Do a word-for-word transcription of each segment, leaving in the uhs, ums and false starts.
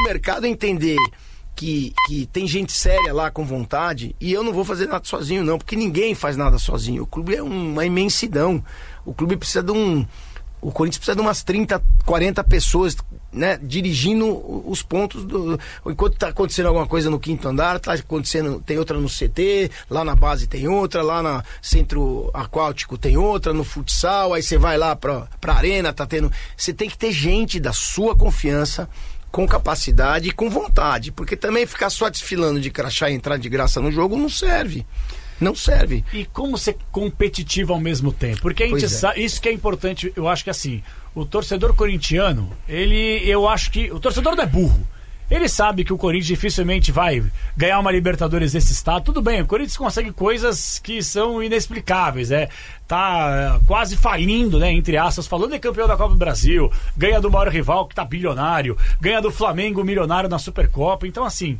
o mercado entender que, que tem gente séria lá com vontade, e eu não vou fazer nada sozinho não, porque ninguém faz nada sozinho. O clube é uma imensidão. O clube precisa de um... O Corinthians precisa de umas trinta, quarenta pessoas, né, dirigindo os pontos do... Enquanto está acontecendo alguma coisa no quinto andar, tá acontecendo, tem outra no C T, lá na base tem outra, lá no centro aquático tem outra, no futsal, aí você vai lá pra, pra arena, tá tendo... Você tem que ter gente da sua confiança, com capacidade e com vontade, porque também ficar só desfilando de crachá e entrar de graça no jogo não serve. Não serve. E como ser competitivo ao mesmo tempo? Porque a gente é. sabe, isso que é importante, eu acho que assim, o torcedor corintiano, ele, eu acho que, o torcedor não é burro. Ele sabe que o Corinthians dificilmente vai ganhar uma Libertadores desse estado. Tudo bem, o Corinthians consegue coisas que são inexplicáveis, é, tá quase falindo, né, entre aspas, falando é campeão da Copa do Brasil, ganha do maior rival que tá bilionário, ganha do Flamengo milionário na Supercopa, então assim...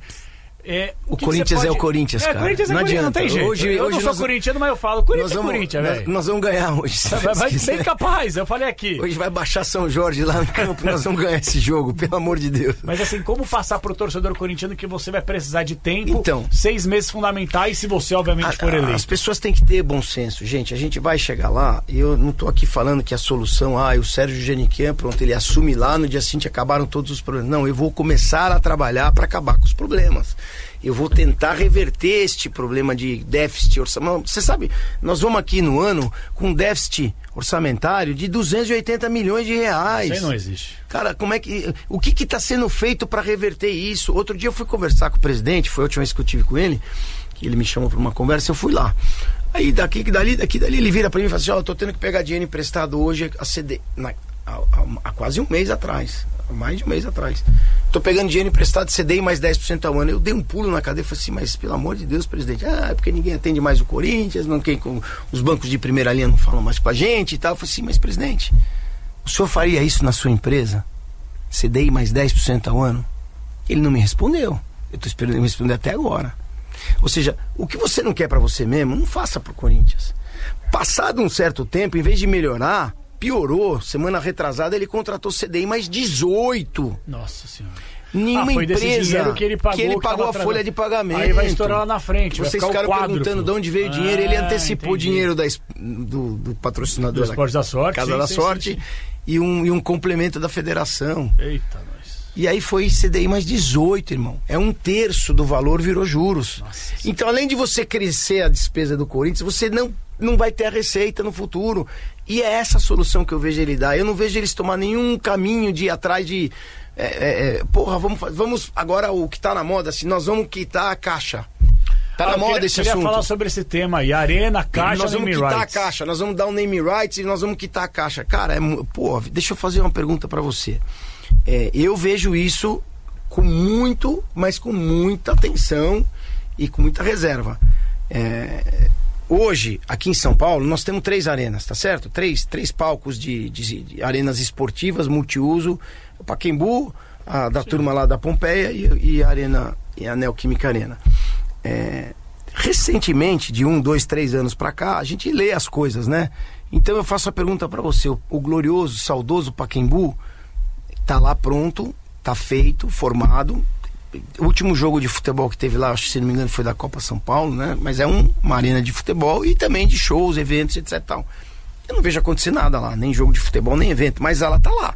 É, o, o que Corinthians que pode... é o Corinthians, cara. É, Corinthians é não Corinthians, adianta. Não tem jeito. Hoje, eu hoje não sou nós... corintiano, mas eu falo Corinthians vamos, é Corinthians, velho. Nós vamos ganhar hoje. Vai, vai bem capaz, eu falei aqui. Hoje vai baixar São Jorge lá no campo, nós vamos ganhar esse jogo, pelo amor de Deus. Mas assim, como passar pro torcedor corintiano que você vai precisar de tempo, então, seis meses fundamentais, se você obviamente a, for eleito? As pessoas têm que ter bom senso, gente. A gente vai chegar lá, e eu não tô aqui falando que a solução, ah, o Sérgio Geniquem, pronto, ele assume lá, no dia seguinte acabaram todos os problemas. Não, eu vou começar a trabalhar para acabar com os problemas. Eu vou tentar reverter este problema de déficit orçamentário. Você sabe, nós vamos aqui no ano com um déficit orçamentário de duzentos e oitenta milhões de reais. Isso aí não existe. Cara, como é que... O que que está sendo feito para reverter isso? Outro dia eu fui conversar com o presidente, foi a última vez que eu tive com ele, que ele me chamou para uma conversa, eu fui lá. Aí daqui, dali, daqui, dali, ele vira para mim e fala assim, ó, oh, eu tô tendo que pegar dinheiro emprestado hoje a C D... Na, há, há, há quase um mês atrás. Mais de um mês atrás. Tô pegando dinheiro emprestado, C D I mais dez por cento ao ano. Eu dei um pulo na cadeia e falei assim, mas pelo amor de Deus, presidente, ah, é porque ninguém atende mais o Corinthians, não, quem, com, os bancos de primeira linha não falam mais com a gente e tal. Eu falei assim, mas presidente, o senhor faria isso na sua empresa? C D I mais dez por cento ao ano? Ele não me respondeu. Eu tô esperando ele me responder até agora. Ou seja, o que você não quer pra você mesmo, não faça pro Corinthians. Passado um certo tempo, em vez de melhorar, piorou. Semana retrasada ele contratou C D I mais dezoito. Nossa senhora. Nenhuma ah, foi empresa desse dinheiro que ele pagou, que ele que pagou a atrás... folha de pagamento. Aí vai estourar lá na frente. Vocês vai ficaram ficar perguntando de onde veio o dinheiro. Ah, ele antecipou o entendi. dinheiro da, do, do patrocinador do Esporte da Sorte, Casa sim, da sim, Sorte, sim, sim. E, um, e um complemento da federação. Eita, nós. E aí foi C D I mais dezoito, irmão. É um terço do valor virou juros. Nossa, então, além de você crescer a despesa do Corinthians, você não, não vai ter a receita no futuro. E é essa a solução que eu vejo ele dar. Eu não vejo eles tomar nenhum caminho de ir atrás de... É, é, é, porra, vamos, vamos agora o que tá na moda, assim, nós vamos quitar a caixa. Tá ah, na moda queria, esse queria assunto. falar sobre esse tema aí, arena, caixa, nós vamos name quitar rights. a caixa, nós vamos dar um name rights e nós vamos quitar a caixa. Cara, é, pô, deixa eu fazer uma pergunta pra você. É, eu vejo isso com muito, mas com muita atenção e com muita reserva. É, hoje, aqui em São Paulo, nós temos três arenas, tá certo? Três, três palcos de, de, de arenas esportivas, multiuso, o Pacaembu, a da Sim. turma lá da Pompeia e, e a Arena, e a Neoquímica Arena. É, recentemente, de um, dois, três anos pra cá, a gente lê as coisas, né? Então eu faço a pergunta pra você, o, o glorioso, saudoso Pacaembu tá lá pronto, tá feito, formado. O último jogo de futebol que teve lá, acho que se não me engano foi da Copa São Paulo, né? Mas é um, uma arena de futebol e também de shows, eventos, etc e tal. Eu não vejo acontecer nada lá, nem jogo de futebol, nem evento, mas ela tá lá.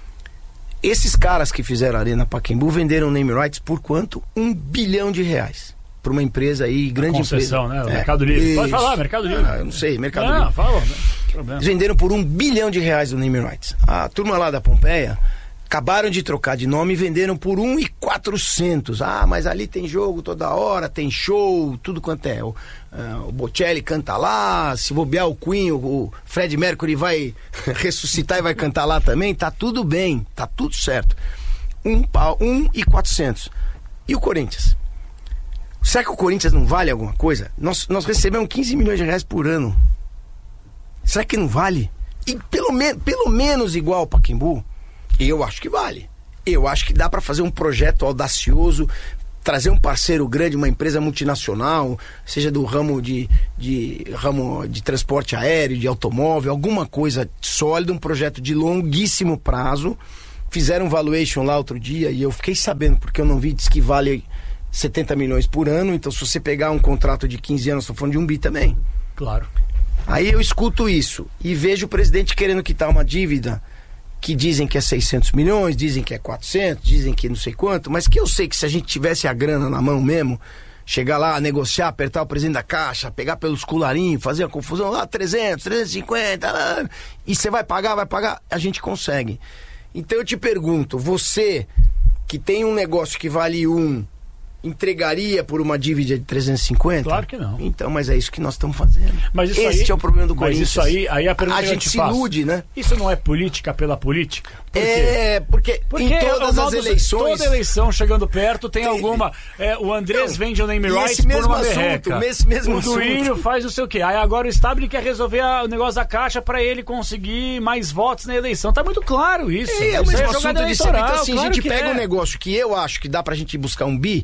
Esses caras que fizeram a Arena Pacaembu venderam name rights por quanto? Um bilhão de reais. Para uma empresa aí, grande concessão, empresa. né? O é, Mercado Livre. Isso. Pode falar, Mercado Livre. Ah, eu não sei, Mercado não, Livre. Não, fala, né? Eles venderam por um bilhão de reais o name rights. A turma lá da Pompeia acabaram de trocar de nome e venderam por um e quatrocentos. Ah, mas ali tem jogo toda hora, tem show, tudo quanto é. O, uh, o Bocelli canta lá, se bobear o Queen, o, o Fred Mercury vai ressuscitar e vai cantar lá também, tá tudo bem, tá tudo certo. Um pau, um e quatrocentos. E o Corinthians? Será que o Corinthians não vale alguma coisa? Nós, nós recebemos quinze milhões de reais por ano. Será que não vale? E pelo, me, pelo menos igual ao Pacaembu? Eu acho que vale. Eu acho que dá para fazer um projeto audacioso, trazer um parceiro grande, uma empresa multinacional, seja do ramo de, de, ramo de transporte aéreo, de automóvel, alguma coisa sólida, um projeto de longuíssimo prazo, fizeram um valuation lá outro dia e eu fiquei sabendo, porque eu não vi, diz que vale setenta milhões por ano, então se você pegar um contrato de quinze anos, estou falando de um bi também. Claro. Aí eu escuto isso e vejo o presidente querendo quitar uma dívida que dizem que é seiscentos milhões, dizem que é quatrocentos, dizem que não sei quanto, mas que eu sei que se a gente tivesse a grana na mão mesmo, chegar lá, negociar, apertar o presidente da Caixa, pegar pelos colarinhos, fazer a confusão, lá, trezentos, trezentos e cinquenta, lá, e você vai pagar, vai pagar, a gente consegue. Então eu te pergunto, você que tem um negócio que vale um, entregaria por uma dívida de trezentos e cinquenta? Claro que não. Então, mas é isso que nós estamos fazendo. Mas isso Esse aí, é o problema do mas Corinthians. Isso aí, aí a pergunta a que eu gente te se faço, ilude, né? Isso não é política pela política? Por é, quê? porque, porque em todas é as eleições... Toda eleição chegando perto tem, tem alguma... É, o Andrés então, vende o name rights por uma berreca. Esse mesmo o Duílio faz não sei o quê. Aí agora o Stabile quer resolver a, o negócio da Caixa pra ele conseguir mais votos na eleição. Tá muito claro isso. É, é o isso mesmo é assunto de sempre. Então assim, claro a gente pega é. um negócio que eu acho que dá pra gente buscar um bi...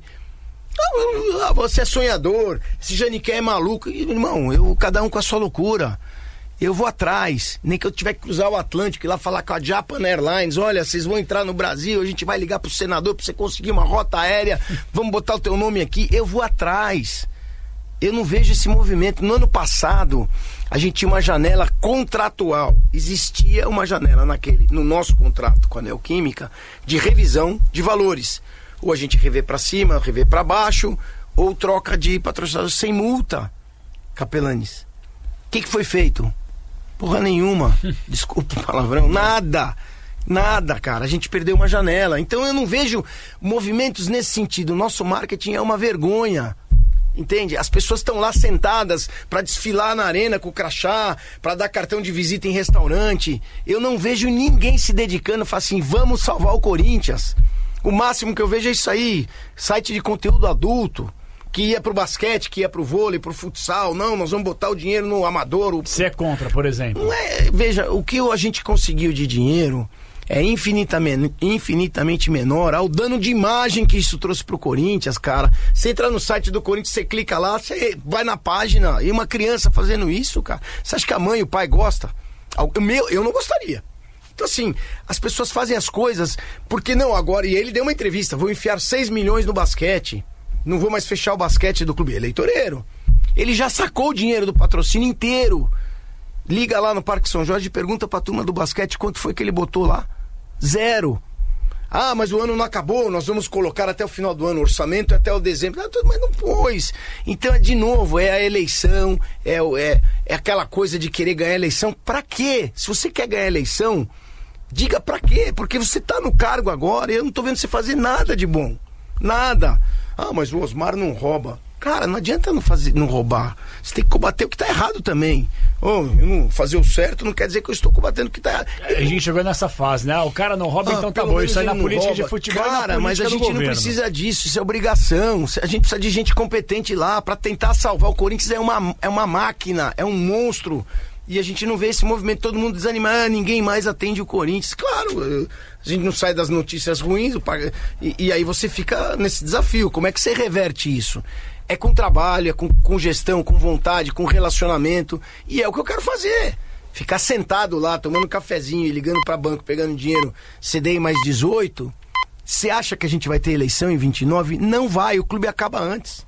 Você é sonhador, esse Janiquer é maluco. Irmão, eu, cada um com a sua loucura. Eu vou atrás, nem que eu tiver que cruzar o Atlântico e lá falar com a Japan Airlines. Olha, vocês vão entrar no Brasil, a gente vai ligar pro senador pra você conseguir uma rota aérea, vamos botar o teu nome aqui. Eu vou atrás. Eu não vejo esse movimento. No ano passado, a gente tinha uma janela contratual. Existia uma janela naquele, no nosso contrato com a Neoquímica de revisão de valores. Ou a gente revê pra cima, revê pra baixo, ou troca de patrocinador sem multa. Capelanes, o que, que foi feito? Porra nenhuma. Desculpa o palavrão. Nada. Nada, cara. A gente perdeu uma janela. Então eu não vejo movimentos nesse sentido. O nosso marketing é uma vergonha. Entende? As pessoas estão lá sentadas pra desfilar na arena com o crachá, pra dar cartão de visita em restaurante. Eu não vejo ninguém se dedicando, falar assim, vamos salvar o Corinthians. O máximo que eu vejo é isso aí, site de conteúdo adulto, que ia pro basquete, que ia pro vôlei, pro futsal. Não, nós vamos botar o dinheiro no amador. O... Você é contra, por exemplo? É, veja, o que a gente conseguiu de dinheiro é infinitamente, infinitamente menor ao dano de imagem que isso trouxe pro Corinthians, cara. Você entra no site do Corinthians, você clica lá, você vai na página, e uma criança fazendo isso, cara. Você acha que a mãe e o pai gostam? Meu, eu não gostaria. Então assim, as pessoas fazem as coisas porque não, agora, e ele deu uma entrevista, vou enfiar seis milhões no basquete, não vou mais fechar o basquete do clube eleitoreiro. Ele já sacou o dinheiro do patrocínio inteiro. Liga lá no Parque São Jorge e pergunta pra turma do basquete quanto foi que ele botou lá. Zero. Ah, mas o ano não acabou, nós vamos colocar até o final do ano, o orçamento é até o dezembro. Ah, mas não pôs. Então, de novo, é a eleição, é, é, é aquela coisa de querer ganhar a eleição. Pra quê? Se você quer ganhar a eleição, diga pra quê? Porque você tá no cargo agora e eu não tô vendo você fazer nada de bom. Nada. Ah, mas o Osmar não rouba. Cara, não adianta não, fazer, não roubar. Você tem que combater o que tá errado também. Oh, eu não fazer o certo não quer dizer que eu estou combatendo o que tá errado. A gente chegou nessa fase, né? O cara não rouba, ah, então tá bom. Isso aí na política de futebol. Cara, mas a gente não precisa disso, isso é obrigação. A gente precisa de gente competente lá pra tentar salvar. O Corinthians é uma, é uma máquina, é um monstro. E a gente não vê esse movimento, todo mundo desanimado, ah, ninguém mais atende o Corinthians. Claro, a gente não sai das notícias ruins, e, e aí você fica nesse desafio. Como é que você reverte isso? É com trabalho, é com, com gestão, com vontade, com relacionamento. E é o que eu quero fazer. Ficar sentado lá, tomando um cafezinho e ligando para banco, pegando dinheiro, C D I mais dezoito. Você acha que a gente vai ter eleição em vinte e nove? Não vai, o clube acaba antes.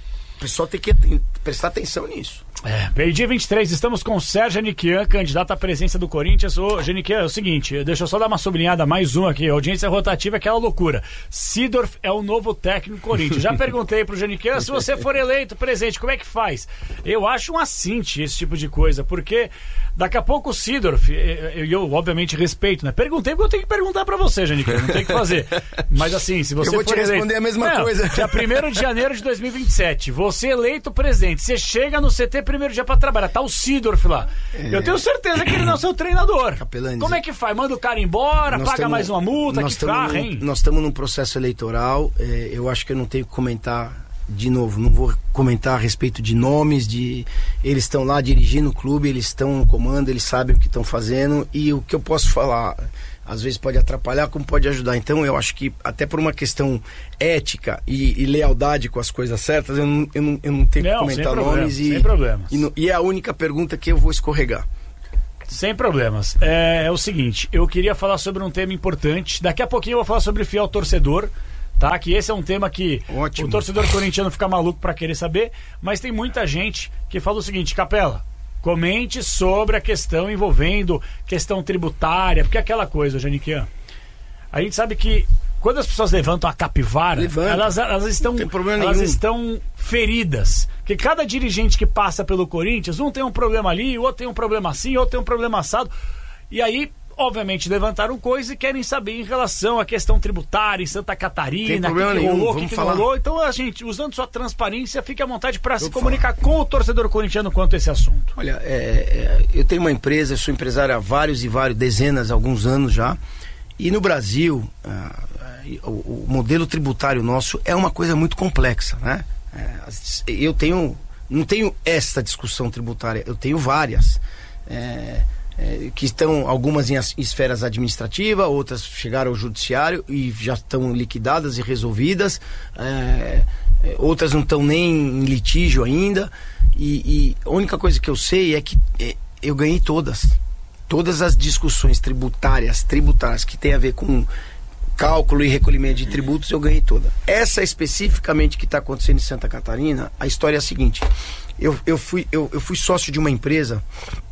O pessoal tem que prestar atenção nisso. É, meio-dia vinte e três, estamos com o Sérgio Janiquian, candidato à presidência do Corinthians. Ô, Janiquian, é o seguinte, deixa eu só dar uma sublinhada, mais uma aqui, a audiência rotativa é aquela loucura. Sidorf é o novo técnico do Corinthians. Já perguntei pro Janiquian, se você for eleito presidente, como é que faz? Eu acho um assinte esse tipo de coisa, porque daqui a pouco o Sidorf, eu, eu obviamente respeito, né? Perguntei porque eu tenho que perguntar pra você, Janiquian, não tem o que fazer. Mas assim, se você eu vou for te eleito... responder a mesma não, coisa. Dia primeiro de janeiro de dois mil e vinte e sete, você eleito presidente, você chega no C T primeiro dia pra trabalhar, tá o Sidorf lá. É... Eu tenho certeza que ele não é seu treinador. Capelanes, como é que faz? Manda o cara embora, paga tamo, mais uma multa, que farra, hein? Nós estamos num processo eleitoral, é, eu acho que eu não tenho que comentar de novo, não vou comentar a respeito de nomes, de eles estão lá dirigindo o clube, eles estão no comando, eles sabem o que estão fazendo, e o que eu posso falar às vezes pode atrapalhar como pode ajudar. Então eu acho que até por uma questão ética e, e lealdade com as coisas certas, eu não, eu não, eu não tenho não, que comentar nomes e, sem problemas. E, e é a única pergunta que eu vou escorregar. Sem problemas. É, é o seguinte, eu queria falar sobre um tema importante. Daqui a pouquinho eu vou falar sobre fiel torcedor, tá? Que esse é um tema que Ótimo. o torcedor corintiano fica maluco pra querer saber, mas tem muita gente que fala o seguinte: Capela, comente sobre a questão envolvendo questão tributária, porque é aquela coisa, Janiquian, a gente sabe que quando as pessoas levantam a capivara, elas, elas, estão, elas estão feridas. Porque cada dirigente que passa pelo Corinthians, um tem um problema ali, o outro tem um problema assim, o outro tem um problema assado. E aí, obviamente, levantaram coisas e querem saber em relação à questão tributária em Santa Catarina, o que, que rolou, o que, que não rolou. Então, a gente, usando sua transparência, fique à vontade para se comunicar falar. com o torcedor corintiano quanto a esse assunto. Olha, é, é, eu tenho uma empresa, eu sou empresário há vários e vários, dezenas, alguns anos já. E no Brasil, uh, o, o modelo tributário nosso é uma coisa muito complexa, né? É, eu tenho, não tenho esta discussão tributária, eu tenho várias, é, é, que estão algumas em esferas administrativas, outras chegaram ao judiciário e já estão liquidadas e resolvidas, é, outras não estão nem em litígio ainda, e, e a única coisa que eu sei é que é, eu ganhei todas. Todas as discussões tributárias, tributárias que tem a ver com cálculo e recolhimento de tributos, eu ganhei toda. Essa especificamente que está acontecendo em Santa Catarina, a história é a seguinte: eu, eu, fui, eu, eu fui sócio de uma empresa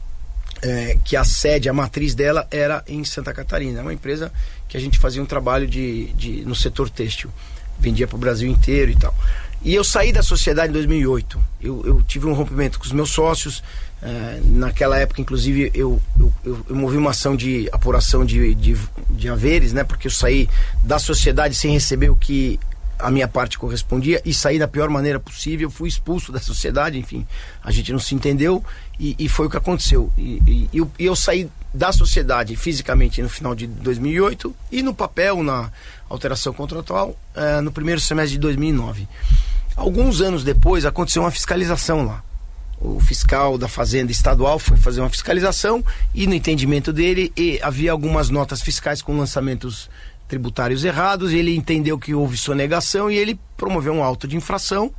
é, que a sede, a matriz dela era em Santa Catarina. É uma empresa que a gente fazia um trabalho de, de, no setor têxtil, vendia para o Brasil inteiro e tal. E eu saí da sociedade em dois mil e oito. Eu, eu tive um rompimento com os meus sócios. É, naquela época, inclusive, eu, eu, eu, eu movi uma ação de apuração de, de, de haveres, né? Porque eu saí da sociedade sem receber o que a minha parte correspondia e saí da pior maneira possível. Fui expulso da sociedade, enfim, a gente não se entendeu e, e foi o que aconteceu. E, e, e eu, eu saí da sociedade fisicamente no final de dois mil e oito e no papel, na alteração contratual, é, no primeiro semestre de dois mil e nove. Alguns anos depois aconteceu uma fiscalização lá. O fiscal da Fazenda Estadual foi fazer uma fiscalização e, no entendimento dele, e havia algumas notas fiscais com lançamentos tributários errados. Ele entendeu que houve sonegação e ele promoveu um auto de infração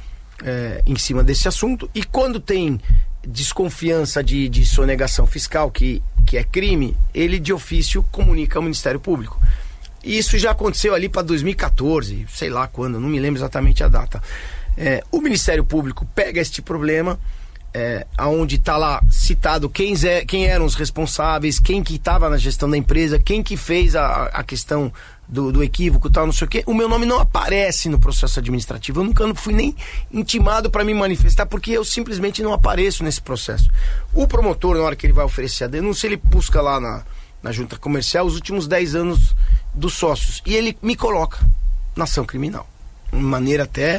é, em cima desse assunto. E quando tem desconfiança de, de sonegação fiscal, que, que é crime, ele de ofício comunica ao Ministério Público. E isso já aconteceu ali para dois mil e quatorze, sei lá quando, não me lembro exatamente a data. É, o Ministério Público pega este problema, é, onde está lá citado quem, é, quem eram os responsáveis, quem que estava na gestão da empresa, quem que fez a, a questão do, do equívoco, tal, não sei o quê. O meu nome não aparece no processo administrativo. Eu nunca fui nem intimado para me manifestar, porque eu simplesmente não apareço nesse processo. O promotor, na hora que ele vai oferecer a denúncia, ele busca lá na, na junta comercial os últimos dez anos dos sócios e ele me coloca na ação criminal. De maneira até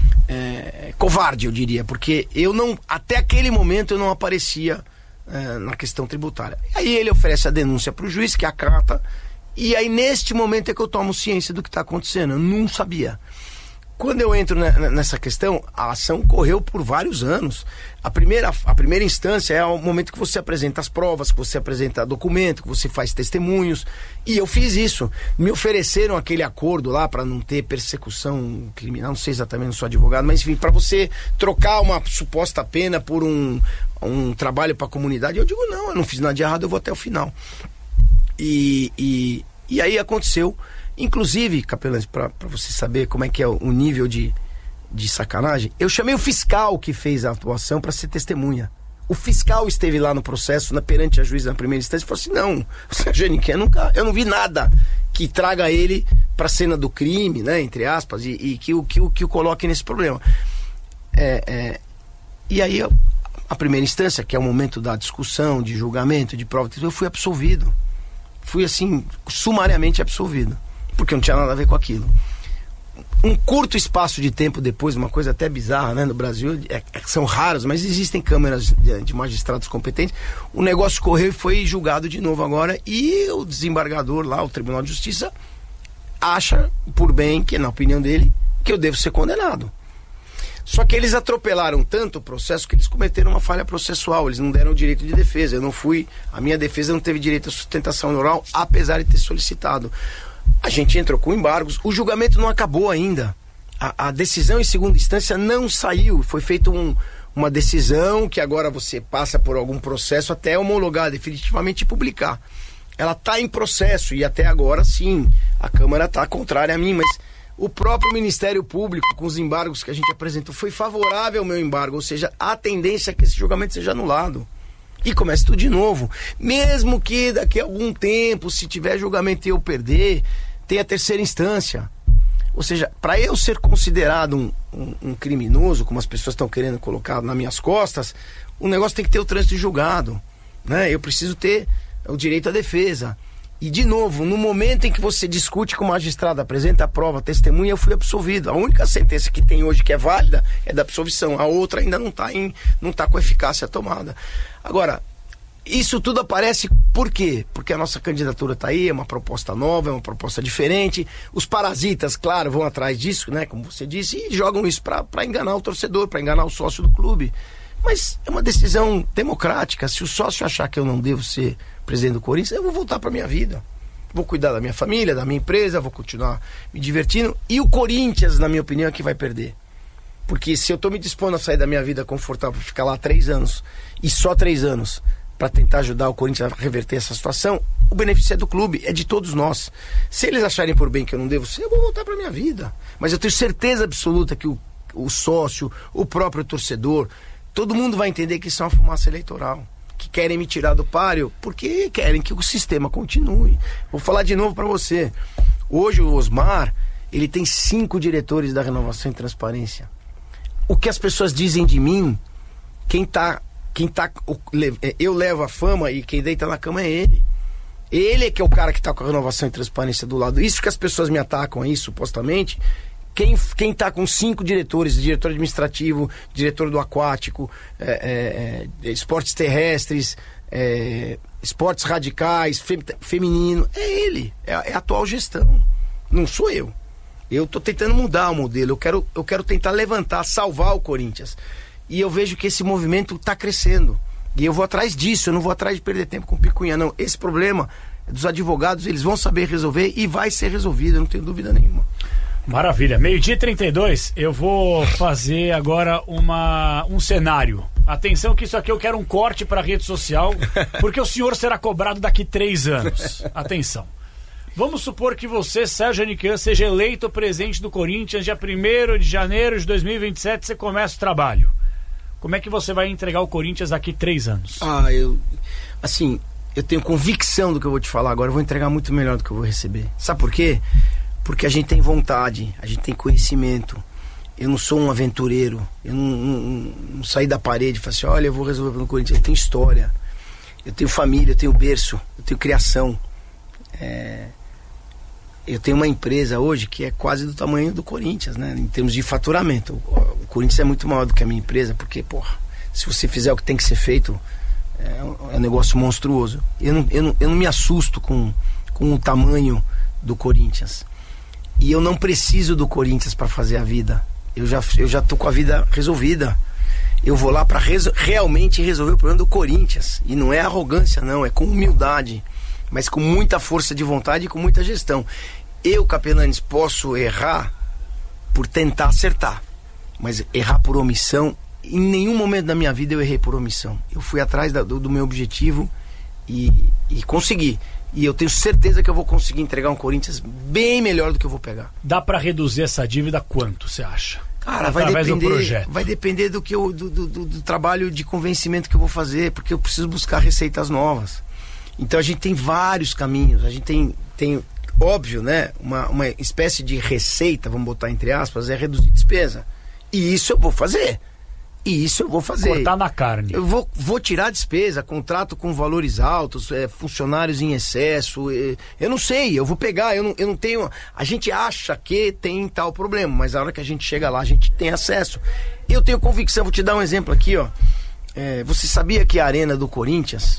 É, covarde, eu diria, porque eu não, até aquele momento eu não aparecia é, na questão tributária. Aí ele oferece a denúncia para o juiz, que acata, e aí neste momento é que eu tomo ciência do que está acontecendo. Eu não sabia. Quando eu entro nessa questão, a ação correu por vários anos. A primeira, a primeira instância é o momento que você apresenta as provas, que você apresenta documento, que você faz testemunhos. E eu fiz isso. Me ofereceram aquele acordo lá para não ter persecução criminal, não sei exatamente, não sou advogado, mas enfim, para você trocar uma suposta pena por um, um trabalho para a comunidade. Eu digo, não, eu não fiz nada de errado, eu vou até o final. E, e, e aí aconteceu. Inclusive, Capelães, para você saber como é que é o nível de, de sacanagem, eu chamei o fiscal que fez a atuação para ser testemunha. O fiscal esteve lá no processo, na, perante a juíza na primeira instância, e falou assim: não, o senhor Janiquian, nunca, eu não vi nada que traga ele para a cena do crime, né, entre aspas, e, e que, que, que, que o coloque nesse problema. É, é, e aí, eu, a primeira instância, que é o momento da discussão, de julgamento, de prova, eu fui absolvido. Fui, assim, sumariamente absolvido. Porque não tinha nada a ver com aquilo. Um curto espaço de tempo depois, uma coisa até bizarra, né, no Brasil, é, é, são raros, mas existem câmeras de, de magistrados competentes. O negócio correu e foi julgado de novo agora, e o desembargador lá, o Tribunal de Justiça, acha por bem, que na opinião dele, que eu devo ser condenado. Só que eles atropelaram tanto o processo que eles cometeram uma falha processual. Eles não deram o direito de defesa. Eu não fui, a minha defesa não teve direito à sustentação oral, apesar de ter solicitado. A gente entrou com embargos, o julgamento não acabou ainda. A, a decisão em segunda instância não saiu. Foi feito um, uma decisão que agora você passa por algum processo até homologar definitivamente e publicar. Ela está em processo e até agora sim, a Câmara está contrária a mim, mas o próprio Ministério Público, com os embargos que a gente apresentou, foi favorável ao meu embargo, ou seja, a tendência é que esse julgamento seja anulado. E comece tudo de novo. Mesmo que daqui a algum tempo, se tiver julgamento e eu perder, tenha a terceira instância. Ou seja, para eu ser considerado um, um, um criminoso, como as pessoas estão querendo colocar nas minhas costas, o negócio tem que ter o trânsito julgado, né? Eu preciso ter o direito à defesa. E, de novo, no momento em que você discute com o magistrado, apresenta a prova, testemunha, eu fui absolvido. A única sentença que tem hoje que é válida é da absolvição. A outra ainda não está não tá com eficácia tomada. Agora, isso tudo aparece por quê? Porque a nossa candidatura está aí, é uma proposta nova, é uma proposta diferente. Os parasitas, claro, vão atrás disso, né, como você disse, e jogam isso para enganar o torcedor, para enganar o sócio do clube. Mas é uma decisão democrática. Se o sócio achar que eu não devo ser presidente do Corinthians, eu vou voltar para minha vida. Vou cuidar da minha família, da minha empresa, vou continuar me divertindo. E o Corinthians, na minha opinião, é que vai perder. Porque se eu estou me dispondo a sair da minha vida confortável para ficar lá três anos, e só três anos, para tentar ajudar o Corinthians a reverter essa situação, o benefício é do clube, é de todos nós. Se eles acharem por bem que eu não devo ser, eu vou voltar para minha vida. Mas eu tenho certeza absoluta que o, o sócio, o próprio torcedor, todo mundo vai entender que isso é uma fumaça eleitoral. Que querem me tirar do páreo porque querem que o sistema continue. Vou falar de novo para você. Hoje o Osmar, ele tem cinco diretores da Renovação e Transparência. O que as pessoas dizem de mim, quem tá, quem tá, eu levo a fama e quem deita na cama é ele. Ele é que é o cara que tá com a Renovação e Transparência do lado. Isso que as pessoas me atacam aí, supostamente. Quem, quem tá com cinco diretores, diretor administrativo, diretor do aquático, é, é, é, esportes terrestres, é, esportes radicais, fem, feminino, é ele, é a, é a atual gestão, não sou eu. Eu tô tentando mudar o modelo, eu quero, eu quero tentar levantar, salvar o Corinthians. E eu vejo que esse movimento tá crescendo. E eu vou atrás disso, eu não vou atrás de perder tempo com picuinha, não. Esse problema dos advogados, eles vão saber resolver e vai ser resolvido, eu não tenho dúvida nenhuma. Maravilha. Meio-dia e trinta e dois, eu vou fazer agora uma, um cenário. Atenção que isso aqui eu quero um corte para a rede social, porque o senhor será cobrado daqui três anos. Atenção. Vamos supor que você, Sérgio Aniquan, seja eleito presidente do Corinthians dia primeiro de janeiro de dois mil e vinte e sete, você começa o trabalho. Como é que você vai entregar o Corinthians daqui três anos? Ah, eu... Assim, eu tenho convicção do que eu vou te falar agora, eu vou entregar muito melhor do que eu vou receber. Sabe por quê? Porque a gente tem vontade, a gente tem conhecimento. Eu não sou um aventureiro. Eu não, não, não saí da parede e falei assim, olha, eu vou resolver pelo Corinthians. Eu tenho história, eu tenho família, eu tenho berço, eu tenho criação. É... Eu tenho uma empresa hoje que é quase do tamanho do Corinthians, né? Em termos de faturamento. O Corinthians é muito maior do que a minha empresa, porque, porra, se você fizer o que tem que ser feito, é um, é um negócio monstruoso. Eu não, eu, não, eu não me assusto com, com o tamanho do Corinthians. E eu não preciso do Corinthians para fazer a vida. Eu já, eu já tô com a vida resolvida. Eu vou lá para reso- realmente resolver o problema do Corinthians. E não é arrogância, não. É com humildade. Mas com muita força de vontade e com muita gestão. Eu, Capelanes, posso errar por tentar acertar. Mas errar por omissão, em nenhum momento da minha vida eu errei por omissão. Eu fui atrás da, do, do meu objetivo e, e consegui. E eu tenho certeza que eu vou conseguir entregar um Corinthians bem melhor do que eu vou pegar. Dá para reduzir essa dívida quanto, você acha? Cara, vai depender, vai depender do, que eu, do, do, do, do trabalho de convencimento que eu vou fazer, porque eu preciso buscar receitas novas. Então a gente tem vários caminhos, a gente tem, tem óbvio, né, uma, uma espécie de receita, vamos botar entre aspas, é reduzir despesa. E isso eu vou fazer. E isso eu vou fazer. Cortar na carne. Eu vou, vou tirar despesa, contrato com valores altos, é, funcionários em excesso. É, eu não sei, eu vou pegar, eu não, eu não tenho. A gente acha que tem tal problema, mas a hora que a gente chega lá, a gente tem acesso. Eu tenho convicção, vou te dar um exemplo aqui, ó. É, você sabia que a arena do Corinthians,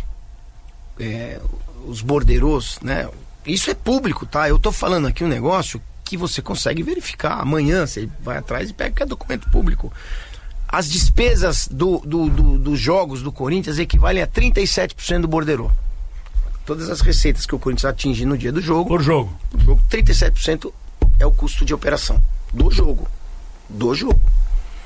é, os borderôs, né? Isso é público, tá? Eu tô falando aqui um negócio que você consegue verificar. Amanhã você vai atrás e pega que é documento público. As despesas do, do, do, dos jogos do Corinthians equivalem a trinta e sete por cento do borderô. Todas as receitas que o Corinthians atinge no dia do jogo. Por jogo. Do jogo, trinta e sete por cento é o custo de operação do jogo. Do jogo.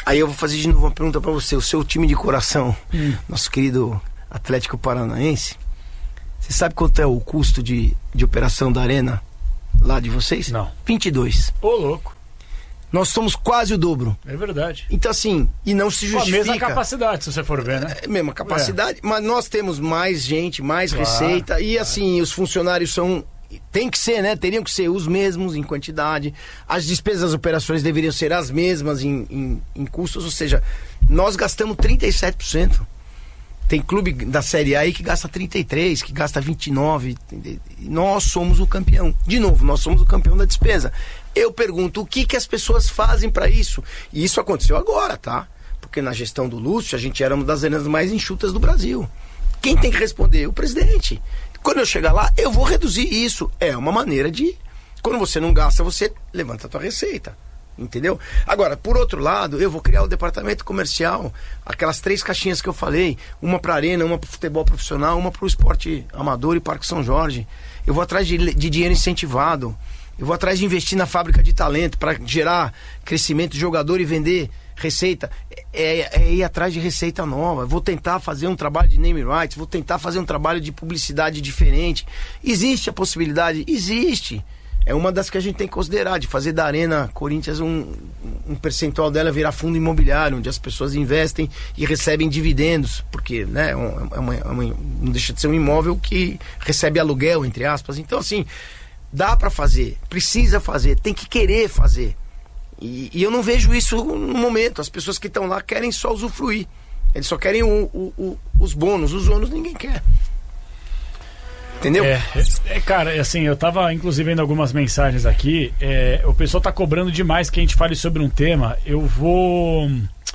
Aí eu vou fazer de novo uma pergunta pra você. O seu time de coração, hum. nosso querido Atlético Paranaense, você sabe quanto é o custo de, de operação da arena lá de vocês? Não. vinte e dois. Ô, louco. Nós somos quase o dobro. É verdade. Então assim, e não se justifica. Com a mesma capacidade, se você for ver, né? É a mesma capacidade, é. Mas nós temos mais gente, mais claro, receita. E claro. assim, os funcionários são... Tem que ser, né? Teriam que ser os mesmos em quantidade. As despesas das operações deveriam ser as mesmas em, em, em custos. Ou seja, nós gastamos trinta e sete por cento. Tem clube da Série A aí que gasta trinta e três por cento, que gasta vinte e nove por cento. Nós somos o campeão. De novo, nós somos o campeão da despesa. Eu pergunto, o que, que as pessoas fazem para isso? E isso aconteceu agora, tá? Porque na gestão do Lúcio, a gente era uma das arenas mais enxutas do Brasil. Quem tem que responder? O presidente. Quando eu chegar lá, eu vou reduzir isso. É uma maneira de... Quando você não gasta, você levanta a tua receita. Entendeu? Agora, por outro lado, eu vou criar o departamento comercial. Aquelas três caixinhas que eu falei. Uma para arena, uma para futebol profissional, uma para o esporte amador e Parque São Jorge. Eu vou atrás de, de dinheiro incentivado. Eu vou atrás de investir na fábrica de talento para gerar crescimento de jogador e vender receita. É, é ir atrás de receita nova. Vou tentar fazer um trabalho de name rights, vou tentar fazer um trabalho de publicidade diferente. Existe a possibilidade? Existe. É uma das que a gente tem que considerar, de fazer da Arena Corinthians um, um percentual dela virar fundo imobiliário, onde as pessoas investem e recebem dividendos, porque né, é uma, é uma, não deixa de ser um imóvel que recebe aluguel, entre aspas. Então, assim, dá para fazer, precisa fazer, tem que querer fazer. E, e eu não vejo isso no momento. As pessoas que estão lá querem só usufruir. Eles só querem o, o, o, os bônus. Os ônus ninguém quer. Entendeu? É, é, cara, assim, eu tava inclusive vendo algumas mensagens aqui. É, o pessoal tá cobrando demais que a gente fale sobre um tema. Eu vou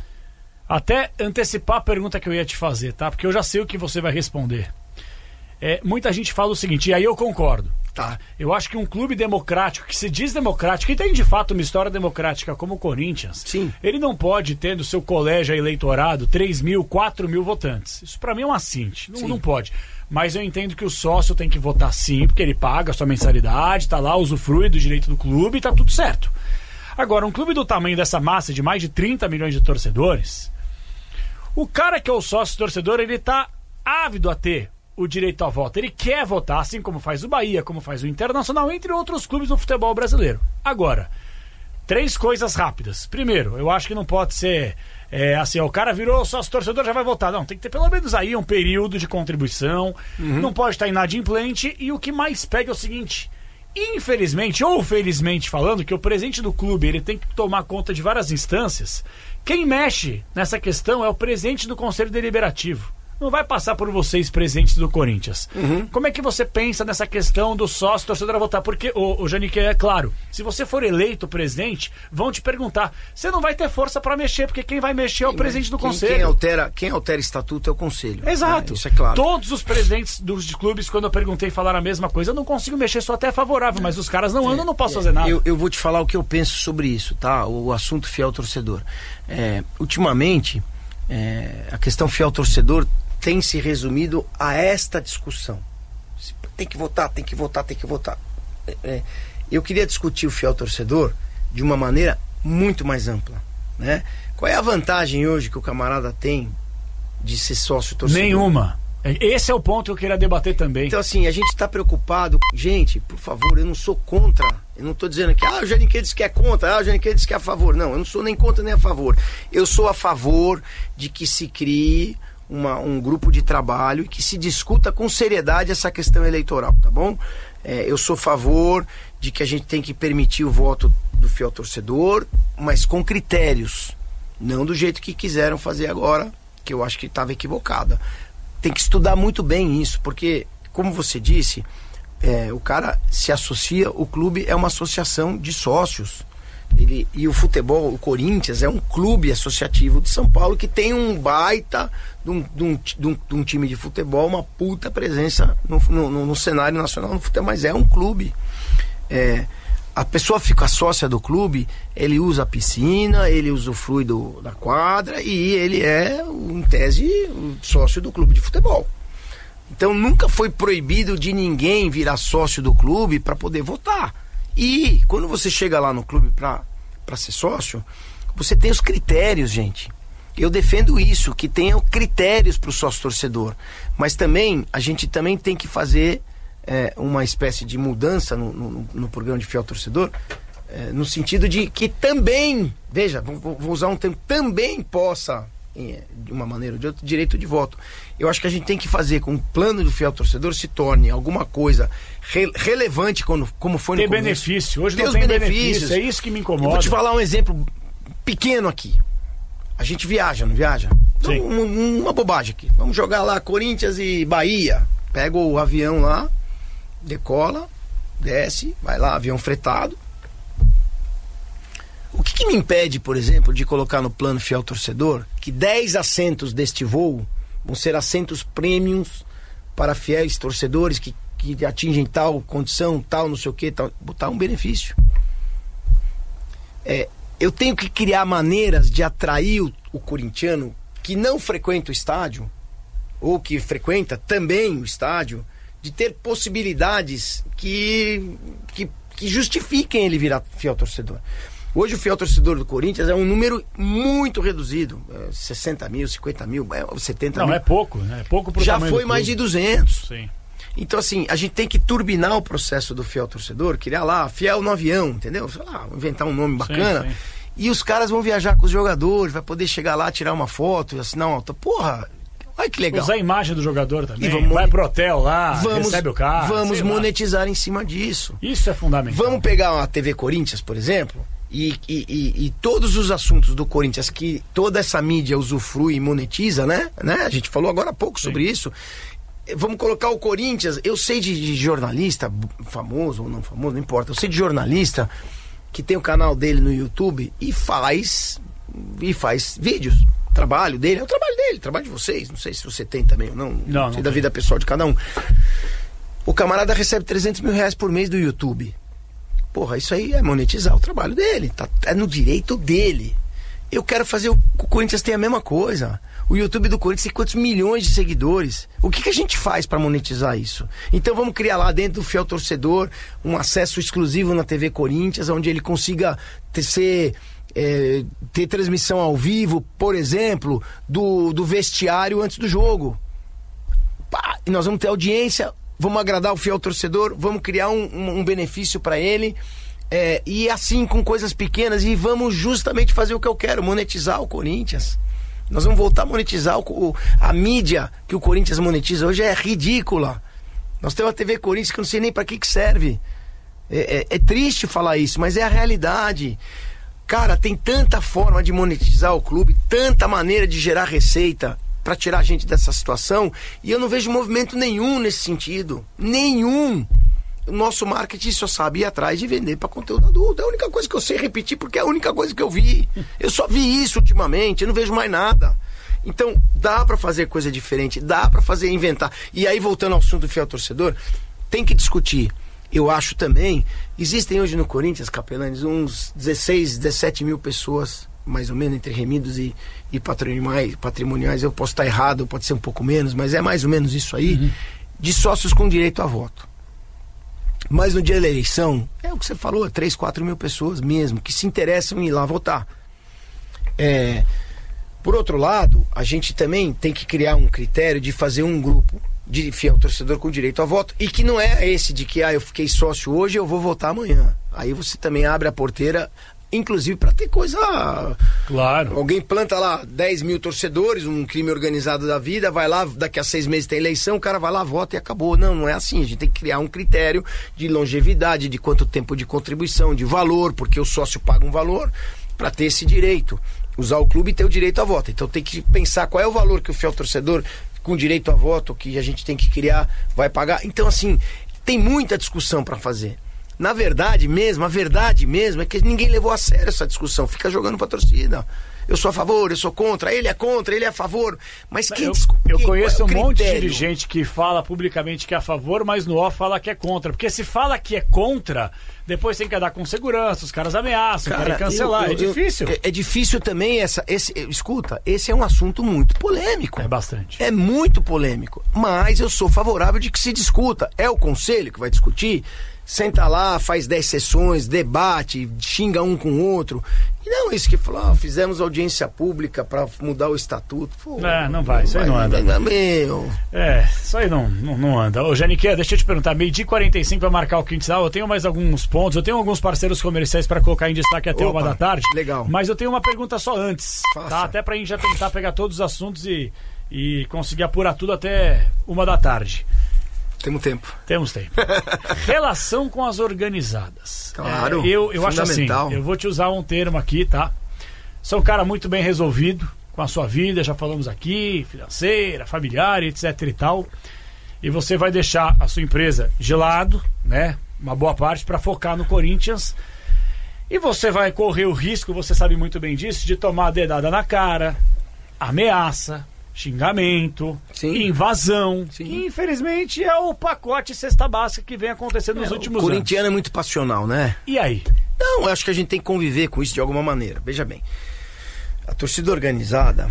até antecipar a pergunta que eu ia te fazer, tá? Porque eu já sei o que você vai responder. É, muita gente fala o seguinte, e aí eu concordo. Tá. Eu acho que um clube democrático, que se diz democrático, que tem de fato uma história democrática como o Corinthians, sim, ele não pode ter no seu colégio eleitorado três mil, quatro mil votantes. Isso pra mim é um assinte. Não, não pode. Mas eu entendo que o sócio tem que votar sim, porque ele paga a sua mensalidade, tá lá, usufrui do direito do clube e tá tudo certo. Agora, um clube do tamanho dessa massa de mais de trinta milhões de torcedores, o cara que é o sócio torcedor, ele tá ávido a ter o direito a voto. Ele quer votar, assim como faz o Bahia, como faz o Internacional, entre outros clubes do futebol brasileiro. Agora, três coisas rápidas. Primeiro, eu acho que não pode ser é, assim, ó, o cara virou sócio torcedor, já vai votar. Não, tem que ter pelo menos aí um período de contribuição, uhum. Não pode estar inadimplente, e o que mais pega é o seguinte, infelizmente, ou felizmente falando, que o presidente do clube ele tem que tomar conta de várias instâncias. Quem mexe nessa questão é o presidente do Conselho Deliberativo. Não vai passar por vocês, presidentes do Corinthians. Uhum. Como é que você pensa nessa questão do sócio torcedor a votar? Porque, o, o Janique, é claro, se você for eleito presidente, vão te perguntar. Você não vai ter força para mexer, porque quem vai mexer é o quem, presidente do quem, conselho. Quem altera, quem altera estatuto é o conselho. Exato. Né? Isso é claro. Todos os presidentes dos clubes, quando eu perguntei, falaram a mesma coisa. Eu não consigo mexer, sou até favorável, mas os caras não andam, é, eu não posso é, fazer nada. Eu, eu vou te falar o que eu penso sobre isso, tá? O, o assunto fiel torcedor. É, ultimamente, é, a questão fiel torcedor tem se resumido a esta discussão. Tem que votar, tem que votar, tem que votar. É, é, eu queria discutir o fiel torcedor de uma maneira muito mais ampla, né? Qual é a vantagem hoje que o camarada tem de ser sócio torcedor? Nenhuma. Esse é o ponto que eu queria debater também. Então assim, a gente está preocupado. Gente, por favor, eu não sou contra. Eu não estou dizendo que ah, o Janique disse que é contra, ah, o Janique disse que é a favor. Não, eu não sou nem contra nem a favor. Eu sou a favor de que se crie Uma, um grupo de trabalho e que se discuta com seriedade essa questão eleitoral, tá bom? É, eu sou a favor de que a gente tem que permitir o voto do fiel torcedor, mas com critérios, não do jeito que quiseram fazer agora, que eu acho que estava equivocada. Tem que estudar muito bem isso, porque, como você disse, é, o cara se associa, o clube é uma associação de sócios. Ele, e o futebol, o Corinthians, é um clube associativo de São Paulo que tem um baita de um, de um, de um, de um time de futebol, uma puta presença no, no, no cenário nacional no futebol, mas é um clube. É, a pessoa fica sócia do clube, ele usa a piscina, ele usufrui do, da quadra e ele é, em tese, o sócio do clube de futebol. Então nunca foi proibido de ninguém virar sócio do clube para poder votar. E quando você chega lá no clube para para ser sócio, Você tem os critérios, gente. Eu defendo isso, que tenham critérios para o sócio-torcedor. Mas também, a gente também tem que fazer é, uma espécie de mudança no, no, no programa de fiel torcedor, é, no sentido de que também, veja, vou, vou usar um termo, também possa, de uma maneira ou de outra, direito de voto. Eu acho que a gente tem que fazer com que o plano do fiel torcedor se torne alguma coisa re- relevante quando, como foi tem no começo. Benefício. Hoje tem não os tem benefícios. benefício. É isso que me incomoda. Eu vou te falar um exemplo pequeno aqui. A gente viaja, não viaja? Então, um, uma bobagem aqui. Vamos jogar lá Corinthians e Bahia. Pega o avião lá, decola, desce, vai lá, avião fretado. O que, que me impede, por exemplo, de colocar no plano fiel torcedor que dez assentos deste voo vão ser assentos premiums para fiéis torcedores que, que atingem tal condição, tal, não sei o que, tal, botar um benefício. É, eu tenho que criar maneiras de atrair o, o corintiano que não frequenta o estádio, ou que frequenta também o estádio, de ter possibilidades que, que, que justifiquem ele virar fiel torcedor. Hoje o fiel torcedor do Corinthians é um número muito reduzido, é sessenta mil, cinquenta mil, setenta não, mil. Não, é pouco, né? É pouco pro Já tamanho foi do mais clube. de duzentos. Sim. Então, assim, a gente tem que turbinar o processo do fiel torcedor, criar lá, fiel no avião, entendeu? Sei lá, inventar um nome bacana. Sim, sim. E os caras vão viajar com os jogadores, vai poder chegar lá, tirar uma foto, assinar uma auto. Porra, olha que legal. Usar a imagem do jogador também. E vamos, vai pro hotel lá, vamos, recebe o carro. Vamos sei lá. monetizar em cima disso. Isso é fundamental. Vamos pegar a T V Corinthians, por exemplo, e, e, e, e todos os assuntos do Corinthians que toda essa mídia usufrui e monetiza, né? né? A gente falou agora há pouco Sim. sobre isso. Vamos colocar o Corinthians, eu sei de, de jornalista, famoso ou não famoso, não importa, eu sei de jornalista que tem o canal dele no YouTube e faz e faz vídeos. O trabalho dele é o trabalho dele, o trabalho de vocês. Não sei se você tem também ou não, não, sei não da tem. vida pessoal de cada um. O camarada recebe trezentos mil reais por mês do YouTube. Porra, isso aí é monetizar o trabalho dele, tá, é no direito dele. Eu quero fazer o, o Corinthians tem a mesma coisa. O YouTube do Corinthians tem quantos milhões de seguidores? O que, que a gente faz para monetizar isso? Então vamos criar lá dentro do fiel torcedor um acesso exclusivo na T V Corinthians, onde ele consiga ter, ser, é, ter transmissão ao vivo, por exemplo, do, do vestiário antes do jogo. Pá, e nós vamos ter audiência, vamos agradar o fiel torcedor, vamos criar um, um, um benefício para ele. É, e assim com coisas pequenas, e vamos justamente fazer o que eu quero, monetizar o Corinthians. Nós vamos voltar a monetizar o, o, a mídia que o Corinthians monetiza hoje é ridícula. Nós temos a T V Corinthians que eu não sei nem para que que serve. É, é, é triste falar isso, mas é a realidade. Cara, tem tanta forma de monetizar o clube, tanta maneira de gerar receita para tirar a gente dessa situação, e eu não vejo movimento nenhum nesse sentido. Nenhum. O nosso marketing só sabe ir atrás de vender para conteúdo adulto. É a única coisa que eu sei repetir, porque é a única coisa que eu vi. Eu só vi isso ultimamente, eu não vejo mais nada. Então, dá para fazer coisa diferente, dá para fazer, inventar. E aí, voltando ao assunto do fiel torcedor, tem que discutir. Eu acho também, existem hoje no Corinthians, Capelanes, uns dezesseis, dezessete mil pessoas, mais ou menos, entre remidos e, e patrimoniais, patrimoniais. Eu posso estar errado, pode ser um pouco menos, mas é mais ou menos isso aí, uhum. de sócios com direito a voto. Mas no dia da eleição, é o que você falou, três, quatro mil pessoas mesmo, que se interessam em ir lá votar. É, por outro lado, a gente também tem que criar um critério de fazer um grupo de fiel torcedor com direito a voto, e que não é esse de que, ah, eu fiquei sócio hoje, eu vou votar amanhã. Aí você também abre a porteira, inclusive para ter coisa... Claro. Alguém planta lá dez mil torcedores, um crime organizado da vida, vai lá, daqui a seis meses tem eleição, o cara vai lá, vota e acabou. Não, não é assim. A gente tem que criar um critério de longevidade, de quanto tempo de contribuição, de valor, porque o sócio paga um valor para ter esse direito. Usar o clube e ter o direito a voto. Então tem que pensar qual é o valor que o fiel torcedor com direito a voto, que a gente tem que criar, vai pagar. Então, assim, tem muita discussão para fazer. Na verdade mesmo, a verdade mesmo é que ninguém levou a sério essa discussão. Fica jogando pra torcida. Eu sou a favor, eu sou contra, ele é contra, ele é a favor. Mas quem Eu, discute? eu conheço é um monte de critério? dirigente que fala publicamente que é a favor, mas no off fala que é contra. Porque se fala que é contra, depois tem que andar com segurança, os caras ameaçam, Cara, querem cancelar. eu, eu, é difícil. Eu, é, é difícil também essa. Esse, escuta, esse é um assunto muito polêmico. É bastante. É muito polêmico. Mas eu sou favorável de que se discuta. É o conselho que vai discutir. Senta lá, faz dez sessões, debate, xinga um com o outro. Não, falam isso, que falam, ah, fizemos audiência pública pra mudar o estatuto. Pô, é, não vai, isso aí não anda. Não, meu. É, isso aí não, não, não anda. Ô, Janique, deixa eu te perguntar, meio-dia e quarenta e cinco vai marcar o quintal, eu tenho mais alguns pontos, eu tenho alguns parceiros comerciais pra colocar em destaque até Opa, uma da tarde. Legal. Mas eu tenho uma pergunta só antes, Faça. tá? Até pra gente já tentar pegar todos os assuntos e, e conseguir apurar tudo até uma da tarde. Temos tempo. Temos tempo. Relação com as organizadas. Claro. É, eu eu acho assim, eu vou te usar um termo aqui, tá? Sou um cara muito bem resolvido com a sua vida, já falamos aqui, financeira, familiar, etc e tal. E você vai deixar a sua empresa de lado, né? Uma boa parte para focar no Corinthians. E você vai correr o risco, você sabe muito bem disso, de tomar a dedada na cara, ameaça, xingamento, Sim. invasão. Sim. Que infelizmente é o pacote cesta básica que vem acontecendo nos é, últimos anos. O corintiano anos. é muito passional, né? E aí? Não, eu acho que a gente tem que conviver com isso de alguma maneira. Veja bem, a torcida organizada,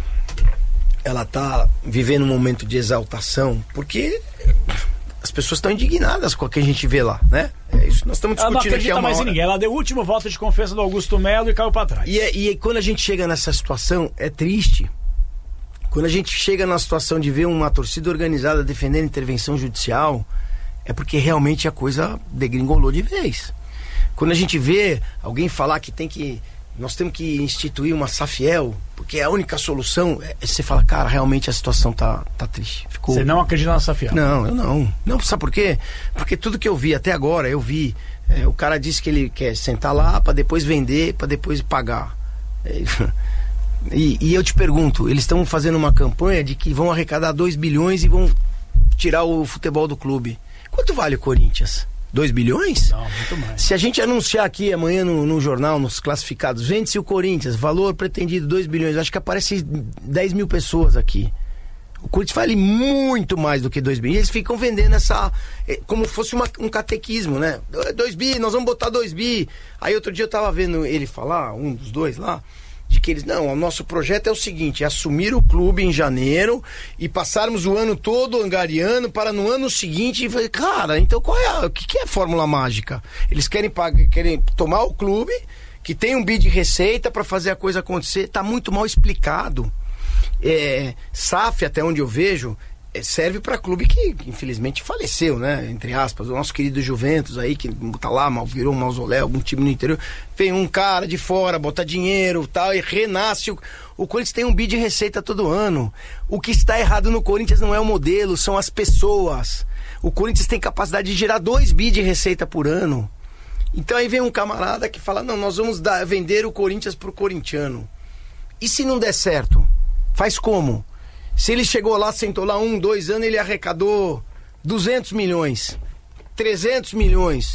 ela tá vivendo um momento de exaltação, porque as pessoas estão indignadas com o que a gente vê lá, né? É isso, nós estamos discutindo ela não aqui há uma mais hora. Em ninguém. Ela deu o último voto de confiança do Augusto Melo e caiu pra trás. E, é, e quando a gente chega nessa situação, é triste. Quando a gente chega na situação de ver uma torcida organizada defendendo intervenção judicial, é porque realmente a coisa degringolou de vez. Quando a gente vê alguém falar que tem que... Nós temos que instituir uma Safiel, porque é a única solução, é, você fala, cara, realmente a situação tá, tá triste. Ficou... Você não acredita na Safiel? Não, eu não. Não, sabe por quê? Porque tudo que eu vi até agora, eu vi... É, o cara disse que ele quer sentar lá para depois vender, para depois pagar. É, e, e eu te pergunto, eles estão fazendo uma campanha de que vão arrecadar dois bilhões e vão tirar o futebol do clube. Quanto vale o Corinthians? dois bilhões? Não, muito mais. Se a gente anunciar aqui amanhã no, no jornal, nos classificados, vende-se o Corinthians, valor pretendido dois bilhões, acho que aparece dez mil pessoas aqui. O Corinthians vale muito mais do que dois bi. Eles ficam vendendo essa... como fosse uma, um catequismo, né? dois bi, nós vamos botar dois bi. Aí outro dia eu tava vendo ele falar, um dos dois lá, de que eles, não, o nosso projeto é o seguinte, é assumir o clube em janeiro e passarmos o ano todo angariando para no ano seguinte, e falei, cara, então qual é a, o que, que é a fórmula mágica? Eles querem, pagar, querem tomar o clube, que tem um bi de receita para fazer a coisa acontecer, tá muito mal explicado. É, S A F, até onde eu vejo, serve para clube que infelizmente faleceu, né? Entre aspas, o nosso querido Juventus aí, que tá lá, virou um mausoléu, algum time no interior, vem um cara de fora, bota dinheiro tal, e renasce. O, o Corinthians tem um bi de receita todo ano. O que está errado no Corinthians não é o modelo, são as pessoas. O Corinthians tem capacidade de gerar dois bi de receita por ano. Então aí vem um camarada que fala, não, nós vamos dar, vender o Corinthians pro corintiano. E se não der certo? Faz como? Se ele chegou lá, sentou lá um, dois anos, ele arrecadou duzentos milhões, trezentos milhões.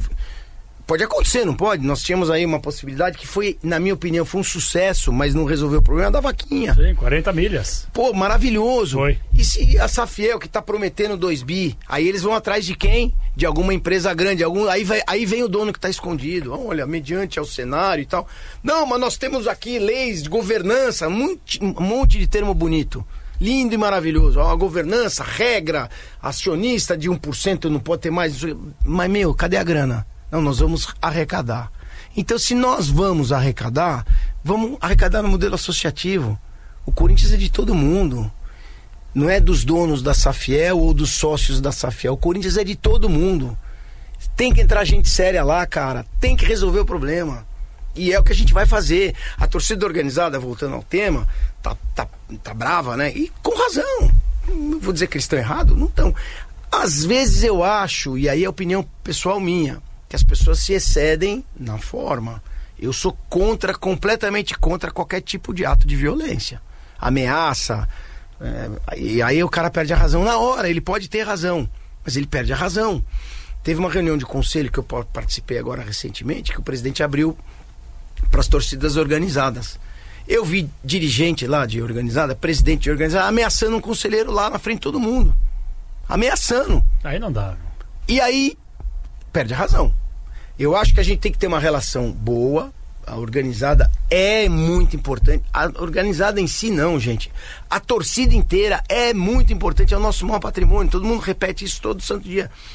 Pode acontecer, não pode? Nós tínhamos aí uma possibilidade que foi, na minha opinião, foi um sucesso, mas não resolveu o problema da vaquinha. Sim, quarenta milhas. Pô, maravilhoso. Foi. E se a Safiel, que tá prometendo dois bi, aí eles vão atrás de quem? De alguma empresa grande, algum, aí, vai, aí vem o dono que tá escondido. Olha, mediante ao cenário e tal. Não, mas nós temos aqui leis de governança, um monte, um monte de termo bonito. Lindo e maravilhoso. A governança, regra, acionista de um por cento não pode ter mais. Mas, meu, cadê a grana? Não, nós vamos arrecadar. Então, se nós vamos arrecadar, vamos arrecadar no modelo associativo. O Corinthians é de todo mundo. Não é dos donos da Safiel ou dos sócios da Safiel. O Corinthians é de todo mundo. Tem que entrar gente séria lá, cara. Tem que resolver o problema. E é o que a gente vai fazer. A torcida organizada, voltando ao tema, tá, tá, tá brava, né? E com razão. Não vou dizer que eles estão errados, não estão. Às vezes eu acho, e aí é a opinião pessoal minha, que as pessoas se excedem na forma. Eu sou contra, completamente contra qualquer tipo de ato de violência. Ameaça. É, e aí o cara perde a razão na hora. Ele pode ter razão, mas ele perde a razão. Teve uma reunião de conselho que eu participei agora recentemente, que o presidente abriu para as torcidas organizadas. Eu vi dirigente lá de organizada, presidente de organizada, ameaçando um conselheiro lá na frente de todo mundo. Ameaçando. Aí não dá. E aí, perde a razão. Eu acho que a gente tem que ter uma relação boa. A organizada é muito importante. A organizada em si não, gente. A torcida inteira é muito importante. É o nosso maior patrimônio. Todo mundo repete isso todo santo dia.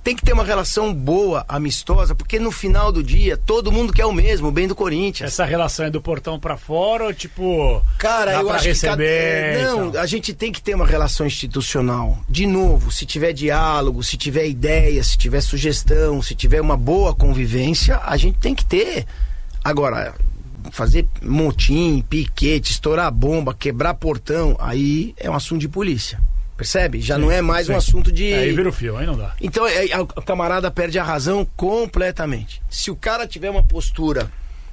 tem que ter uma relação boa, amistosa, porque no final do dia todo mundo quer o mesmo, o bem do Corinthians. Essa relação é do portão pra fora ou tipo... Cara, dá eu pra acho receber, que... Cada... Não, então. a gente tem que ter uma relação institucional. De novo, se tiver diálogo, se tiver ideia, se tiver sugestão, se tiver uma boa convivência, a gente tem que ter. Agora, fazer motim, piquete, estourar bomba, quebrar portão, aí é um assunto de polícia. Percebe? Já sim, não é mais sim. um assunto de... Aí vira o fio, aí não dá. Então é, a, a camarada perde a razão completamente. Se o cara tiver uma postura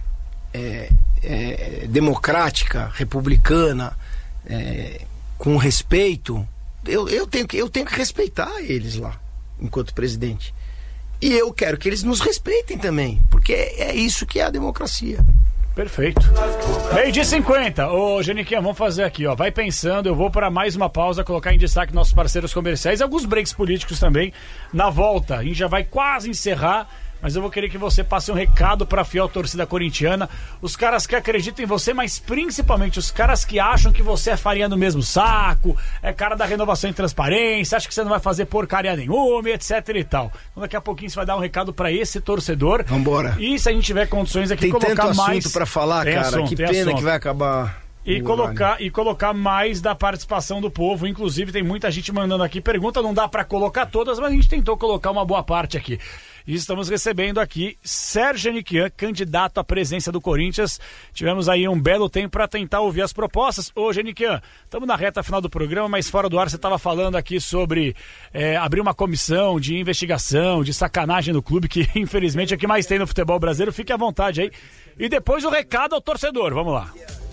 é, é, democrática, republicana, é, com respeito, eu, eu, tenho que, eu tenho que respeitar eles lá, enquanto presidente. E eu quero que eles nos respeitem também, porque é, é isso que é a democracia. Perfeito. Meio dia cinquenta. Ô, Geniquinha, vamos fazer aqui, ó. Vai pensando, eu vou para mais uma pausa, colocar em destaque nossos parceiros comerciais e alguns breaks políticos também. Na volta, a gente já vai quase encerrar, mas eu vou querer que você passe um recado para a fiel torcida corintiana. Os caras que acreditam em você, mas principalmente os caras que acham que você é farinha no mesmo saco, é cara da renovação e transparência, acha que você não vai fazer porcaria nenhuma, etc e tal. Então daqui a pouquinho você vai dar um recado para esse torcedor. Vambora. E se a gente tiver condições aqui, tem colocar tanto mais... assunto para falar, tem cara. Assunto, que pena assunto. que vai acabar... E colocar, e colocar mais da participação do povo. Inclusive tem muita gente mandando aqui pergunta, não dá para colocar todas, mas a gente tentou colocar uma boa parte aqui. E estamos recebendo aqui Sérgio Geniquian, candidato à presidência do Corinthians. Tivemos aí um belo tempo para tentar ouvir as propostas. Ô Geniquian, estamos na reta final do programa, mas fora do ar você estava falando aqui sobre é, abrir uma comissão de investigação, de sacanagem no clube, que infelizmente é o que mais tem no futebol brasileiro. Fique à vontade aí. E depois o recado ao torcedor, vamos lá.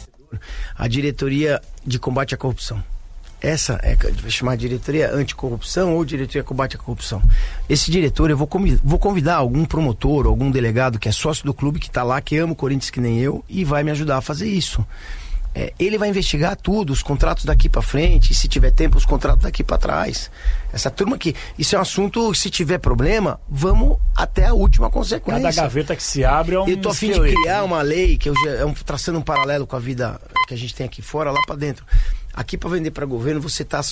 A diretoria de combate à corrupção. Essa é, vai chamar diretoria anticorrupção ou diretoria combate à corrupção. Esse diretor, eu vou convidar, vou convidar algum promotor, algum delegado que é sócio do clube, que está lá, que ama o Corinthians que nem eu, e vai me ajudar a fazer isso. É, ele vai investigar tudo, os contratos daqui para frente, e se tiver tempo, os contratos daqui para trás. Essa turma aqui, isso é um assunto, se tiver problema, vamos até a última consequência. Cada gaveta que se abre é um... Eu tô a fim de criar uma lei, que eu já, é um, traçando um paralelo com a vida que a gente tem aqui fora, lá para dentro. Aqui para vender para governo, você tá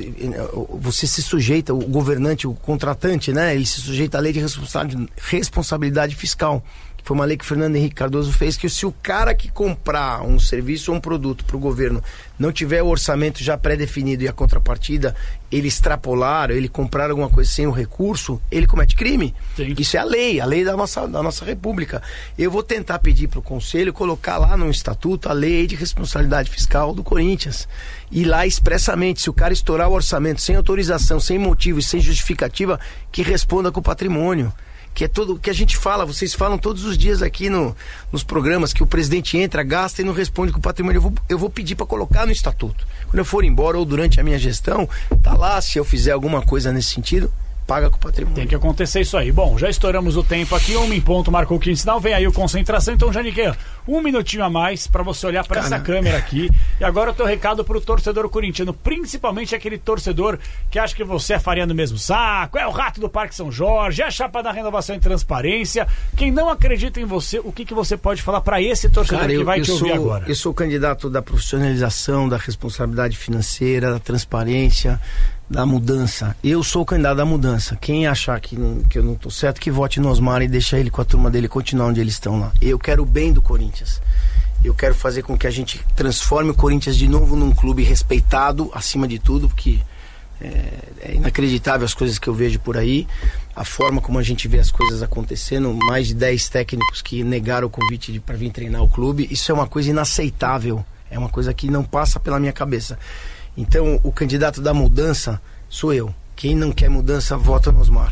você se sujeita, o governante, o contratante, né? Ele se sujeita à lei de responsabilidade fiscal. Foi uma lei que o Fernando Henrique Cardoso fez, que se o cara que comprar um serviço ou um produto para o governo não tiver o orçamento já pré-definido e a contrapartida, ele extrapolar, ele comprar alguma coisa sem o recurso, ele comete crime. Sim. Isso é a lei, a lei da nossa, da nossa república. Eu vou tentar pedir para o conselho colocar lá no estatuto a lei de responsabilidade fiscal do Corinthians. E lá expressamente, se o cara estourar o orçamento sem autorização, sem motivo e sem justificativa, que responda com o patrimônio. Que é tudo que a gente fala, vocês falam todos os dias aqui no, nos programas, que o presidente entra, gasta e não responde com o patrimônio. Eu vou, eu vou pedir para colocar no estatuto. Quando eu for embora ou durante a minha gestão, tá lá, se eu fizer alguma coisa nesse sentido, paga com o patrimônio. Tem que acontecer isso aí. Bom, já estouramos o tempo aqui, um em ponto, marcou o quinto sinal, vem aí o concentração. Então, Geniquian, um minutinho a mais para você olhar para essa câmera aqui. E agora o teu recado pro torcedor corintiano, principalmente aquele torcedor que acha que você é farinha no mesmo saco, é o rato do Parque São Jorge, é a chapa da renovação e transparência. Quem não acredita em você, o que, que você pode falar para esse torcedor Cara, eu, que vai te ouvir sou, agora? Eu sou candidato da profissionalização, da responsabilidade financeira, da transparência, da mudança. Eu sou o candidato da mudança. Quem achar que, não, que eu não tô certo, que vote no Osmar e deixa ele com a turma dele continuar onde eles estão lá. Eu quero o bem do Corinthians. Eu quero fazer com que a gente transforme o Corinthians de novo num clube respeitado, acima de tudo, porque é, é inacreditável as coisas que eu vejo por aí, a forma como a gente vê as coisas acontecendo, mais de dez técnicos que negaram o convite para vir treinar o clube. Isso é uma coisa inaceitável, é uma coisa que não passa pela minha cabeça. Então, o candidato da mudança sou eu. Quem não quer mudança, vota no Osmar.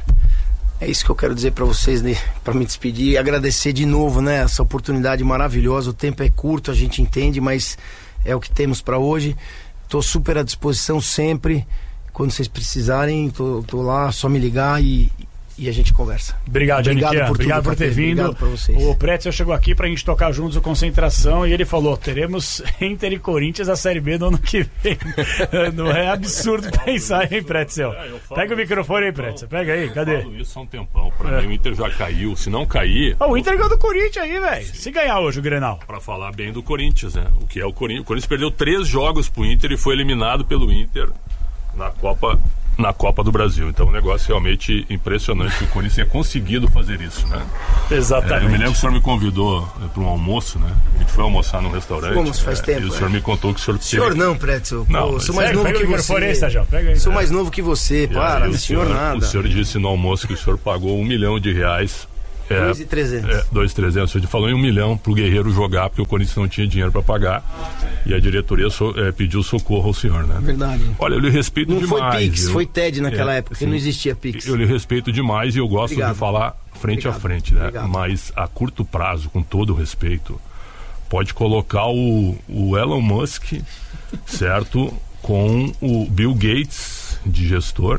É isso que eu quero dizer para vocês, né? Para me despedir e agradecer de novo, né? Essa oportunidade maravilhosa. O tempo é curto, a gente entende, mas é o que temos para hoje. Tô super à disposição sempre. Quando vocês precisarem, tô, tô lá, só me ligar e, e a gente conversa. Obrigado, Geniquian. Obrigado, por, Obrigado por ter vindo. Obrigado pra vocês. O Pretzel chegou aqui pra gente tocar juntos o Concentração e ele falou, teremos Inter e Corinthians a Série B no ano que vem. Não é absurdo pensar, hein, Pretzel? É, Pega o microfone aí, Pretzel. Pega aí, cadê? Eu falo isso há um tempão. Pra é. mim o Inter já caiu. Se não cair... Oh, o Inter ganhou do Corinthians aí, velho. Se ganhar hoje o Grenal. Pra falar bem do Corinthians, né? O que é o Corinthians. O Corinthians perdeu três jogos pro Inter e foi eliminado pelo Inter na Copa na Copa do Brasil. Então, um negócio realmente impressionante que o Corinthians tenha conseguido fazer isso, né? Exatamente. É, eu me lembro que o senhor me convidou para um almoço, né? A gente foi almoçar num restaurante. Fomos, faz é, tempo. E o é. senhor me contou que o senhor... Senhor teve... não, Pretzel. Não, Pô, sou mas- mais Segue, novo pega que o microfone você. aí, Sérgio, pega aí. Sou É. mais novo que você. E Para, aí, não o senhor nada. O senhor disse no almoço que o senhor pagou um milhão de reais. É, dois mil e trezentos. É, dois mil e trezentos. O senhor falou em um milhão pro Guerreiro jogar, porque o Corinthians não tinha dinheiro para pagar. E a diretoria so, é, pediu socorro ao senhor, né? Verdade. Olha, eu lhe respeito Não demais. foi Pix, viu? foi T E D naquela É, época, que sim. não existia Pix. Eu lhe respeito demais e eu gosto Obrigado. de falar frente Obrigado. a frente, né? Obrigado. Mas a curto prazo, com todo o respeito, pode colocar o, o Elon Musk, certo? Com o Bill Gates de gestor.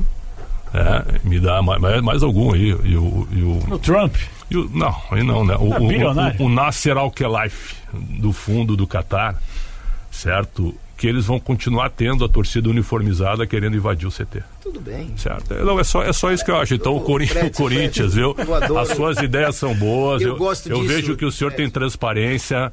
É, me dá mais, mais algum aí. E o, e o, No Trump. e o- não, aí não, né? O, Ah, o, bilionário. o, o Nasser Al-Khelaifi, do fundo do Catar, certo? Que eles vão continuar tendo a torcida uniformizada querendo invadir o C T. Tudo bem. Certo? É, Não, é só, é só isso que eu acho. Então, o, Corin- Fred, o Corinthians, Fred, viu? eu adoro. As suas ideias são boas. Eu Eu, gosto eu disso, vejo que o senhor Fred. tem transparência,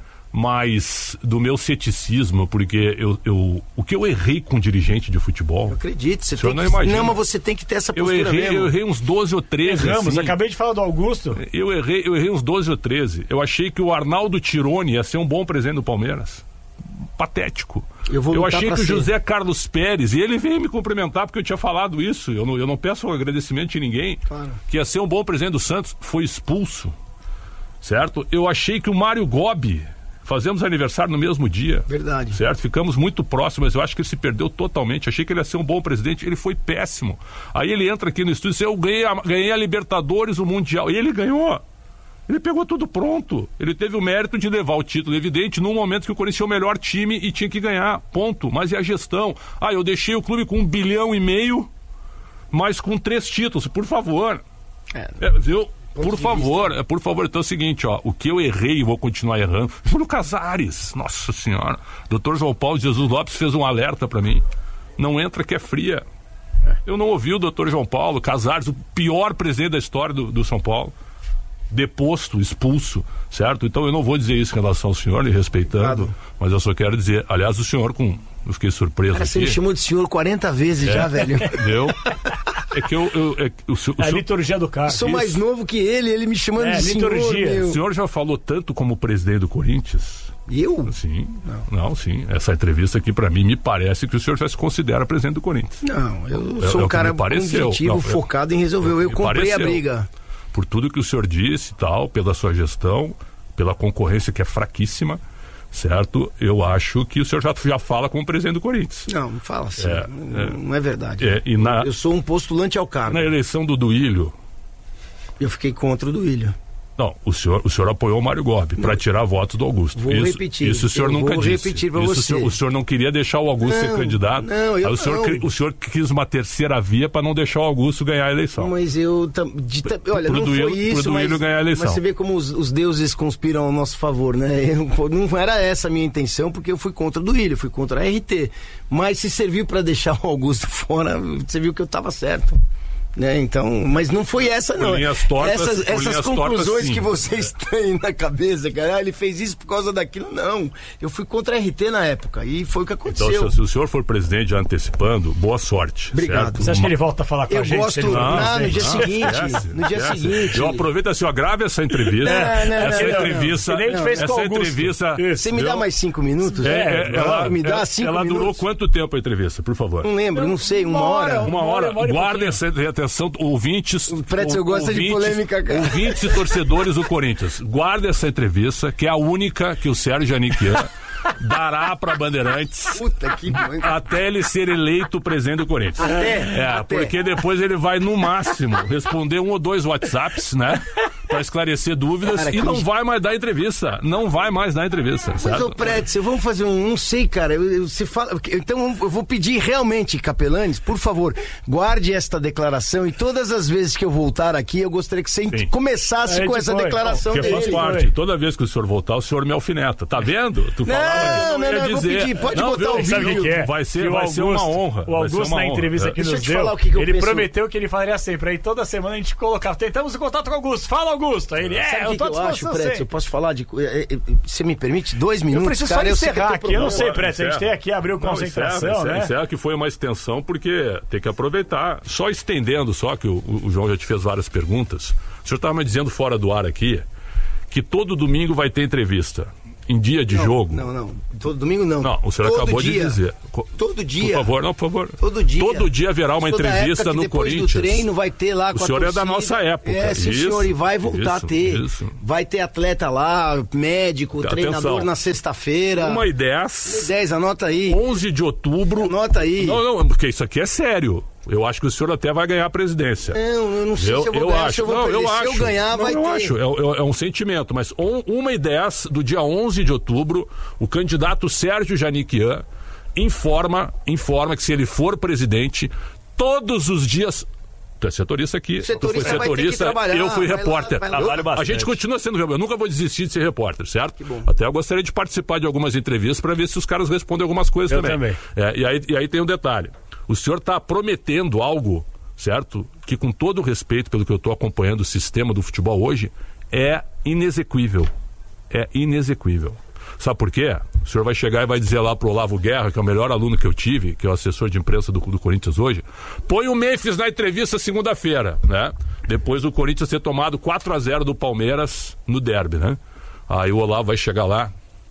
mas do meu ceticismo, porque eu, eu, o que eu errei com dirigente de futebol. Eu acredito. Você O senhor tem não que... imagina. Não, mas você tem que ter essa Eu postura errei, mesmo. eu errei uns doze ou treze. Erramos, assim. acabei de falar do Augusto. Eu errei, eu errei uns doze ou treze. Eu achei que o Arnaldo Tironi ia ser um bom presidente do Palmeiras. Patético. Eu vou lutar achei pra que o ser. José Carlos Pérez, e ele veio me cumprimentar porque eu tinha falado isso. Eu não, eu não peço agradecimento de ninguém. Claro. Que ia ser um bom presidente do Santos. Foi expulso. Certo? Eu achei que o Mário Gobi. Fazemos aniversário no mesmo dia. Verdade. Certo? Ficamos muito próximos, mas eu acho que ele se perdeu totalmente. Achei que ele ia ser um bom presidente, ele foi péssimo. Aí ele entra aqui no estúdio e diz: eu ganhei a, ganhei a Libertadores, o Mundial. E ele ganhou. Ele pegou tudo pronto. Ele teve o mérito de levar o título, evidente, num momento que o Corinthians tinha o melhor time e tinha que ganhar. Ponto. Mas e a gestão? Ah, eu deixei o clube com um bilhão e meio, mas com três títulos. Por favor. É. É, viu? Por favor, é, por favor, então é o seguinte, ó, o que eu errei e vou continuar errando foi no Casares, nossa senhora. doutor João Paulo de Jesus Lopes fez um alerta pra mim, não entra que é fria. Eu não ouvi o doutor João Paulo Casares, o pior presidente da história do, do São Paulo, deposto, expulso, certo? Então eu não vou dizer isso em relação ao senhor, lhe respeitando, Claro. mas eu só quero dizer, aliás, o senhor com, eu fiquei surpreso Cara, você aqui. me chamou de senhor quarenta vezes já, velho. Entendeu? É que eu, eu é, que o, senhor- o É a senhor- liturgia do carro. Sou mais novo que ele, ele me chamando É, de senhor. liturgia. meu. O senhor já falou tanto como presidente do Corinthians? Eu? Sim. Não, não sim. Essa entrevista aqui, pra mim, me parece que o senhor já se considera presidente do Corinthians. Não, eu É- sou é um o que cara me pareceu. objetivo, Não, é- focado em resolver. Eu me comprei a pareceu. briga. Por tudo que o senhor disse e tal, pela sua gestão, pela concorrência que é fraquíssima, certo? Eu acho que o senhor já, já fala como presidente do Corinthians. Não, não fala assim. É, não, é. não é verdade. É, e na- Eu sou um postulante ao cargo. Na eleição do Duílio, Eu fiquei contra o Duílio. não, o senhor, o senhor apoiou o Mário Gobi para tirar votos do Augusto. Vou isso, repetir. Isso o senhor Eu nunca vou disse. repetir pra Isso você. O senhor, o senhor não queria deixar o Augusto ser Não, candidato. não, eu Aí o senhor, não. cri- o senhor quis uma terceira via para não deixar o Augusto ganhar a eleição. Mas eu. tam- de ta- olha, pro não Duílio- foi isso. pro Duílio mas, ganhar a eleição. mas você vê como os, os deuses conspiram ao nosso favor, né? Eu- não era essa a minha intenção, porque eu fui contra o Duílio, fui contra a R T. Mas se serviu para deixar o Augusto fora, você viu que eu estava certo. Né? Então, mas não foi essa, não. Por linhas tortas- essas por essas linhas conclusões tortas, sim. que vocês têm na cabeça, cara, ah, ele fez isso por causa daquilo, não. Eu fui contra a R T na época e foi o que Então, aconteceu. se, se o senhor for presidente já antecipando, boa sorte. Obrigado. certo? Você acha que ele volta a falar com Eu a gente? gosto- se ele for não, presidente? no dia seguinte, esquece, no dia esquece. seguinte. Eu aproveito assim, ó, grave essa entrevista. Não, não, essa não, não, entrevista. não. Que nem a gente fez com essa o Augusto. entrevista. Isso. Você me dá viu? mais cinco minutos? É, é, ela, me dá ela- cinco ela minutos. durou quanto tempo a entrevista, por favor? Não lembro, não sei, uma hora. Uma hora. uma hora e Guardem pouquinho. essa atenção, ouvintes. O Pretzel gosta de polêmica, cara. Ouvintes e torcedores do Corinthians. Guardem essa entrevista, que é a única que o Sérgio Aniquian dará para Bandeirantes Puta que mãe. até ele ser eleito presidente do Corinthians. Até? É, Até. porque depois ele vai, no máximo, responder um ou dois WhatsApps, né? Pra esclarecer dúvidas Cara, e não que- vai mais dar entrevista. Não vai mais dar entrevista, Mas, certo? ô Pretzel, vamos fazer um. Não sei, cara. Eu, eu- você fala, então eu vou pedir realmente, Capelanes, por favor, guarde esta declaração e todas as vezes que eu voltar aqui, eu gostaria que você Sim. começasse A com gente essa foi. declaração Porque faz dele. parte. Toda vez que o senhor voltar, o senhor me alfineta. Tá vendo? Tu falava que Não, não, ia não, eu vou dizer. pedir. Pode Não, botar viu? o vídeo. Sabe o que, que é? Vai ser, Que o vai ser uma Augusto- honra. O Vai ser Augusto, uma na honra. entrevista É. que Deixa eu nos te deu, falar o que que eu ele penso. prometeu que ele faria sempre. Aí toda semana a gente colocava. Tentamos o contato com o Augusto. Fala, Augusto? Aí ele, é, Sabe eu que tô à que eu acho, disposição, Pretz? sei. Eu posso falar de... Você me permite? Dois Eu minutos, preciso cara, só eu sei que encerrar eu aqui, tenho eu não sei, problema. Pretz, a gente tem aqui, abriu Não, concentração, encerra, né? encerra, encerra que foi uma extensão, porque tem que aproveitar. Só estendendo, só que o, o João já te fez várias perguntas. O senhor estava me dizendo fora do ar aqui que todo domingo vai ter entrevista. Em dia de não, jogo. Não, não. Todo domingo não. Não, o senhor Todo acabou dia. de dizer. Todo dia. Por favor, não, por favor. Todo dia. Todo dia haverá uma Sou da entrevista época que no depois Corinthians. do treino vai ter lá com o a senhor é torcida. da nossa época. É, sim, isso, senhor, e vai voltar isso, a ter. Isso. Vai ter atleta lá, médico, Atenção. treinador na sexta-feira. Uma e dez. dez, anota aí. onze de outubro. Anota aí. Não, não, porque isso aqui é sério. Eu acho que o senhor até vai ganhar a presidência. Não, eu não sei eu, se eu vou eu ganhar, acho. se eu vou não, perder. eu Se acho. eu ganhar, não, vai eu ter. acho. É, é, é um sentimento. Mas on, uma e dez do dia onze de outubro, o candidato Sérgio Janiquian informa, informa que se ele for presidente, todos os dias... Tu é setorista aqui, Setorista tu foi vai ter que setorista, trabalhar, eu fui vai repórter. lá, vai lá. Eu- Trabalho a bastante. gente continua sendo repórter. Eu nunca vou desistir de ser repórter, certo? Que bom. Até eu gostaria de participar de algumas entrevistas para ver se os caras respondem algumas coisas Eu também. também. É, e, aí, e aí tem um detalhe. O senhor está prometendo algo, certo? Que com todo o respeito pelo que eu estou acompanhando o sistema do futebol hoje, é inexequível. É inexequível. Sabe por quê? O senhor vai chegar e vai dizer lá pro Olavo Guerra, que é o melhor aluno que eu tive, que é o assessor de imprensa do, do Corinthians hoje, põe o Memphis na entrevista segunda-feira, né? Depois do Corinthians ter tomado quatro a zero do Palmeiras no derby, né? Aí o Olavo vai chegar lá.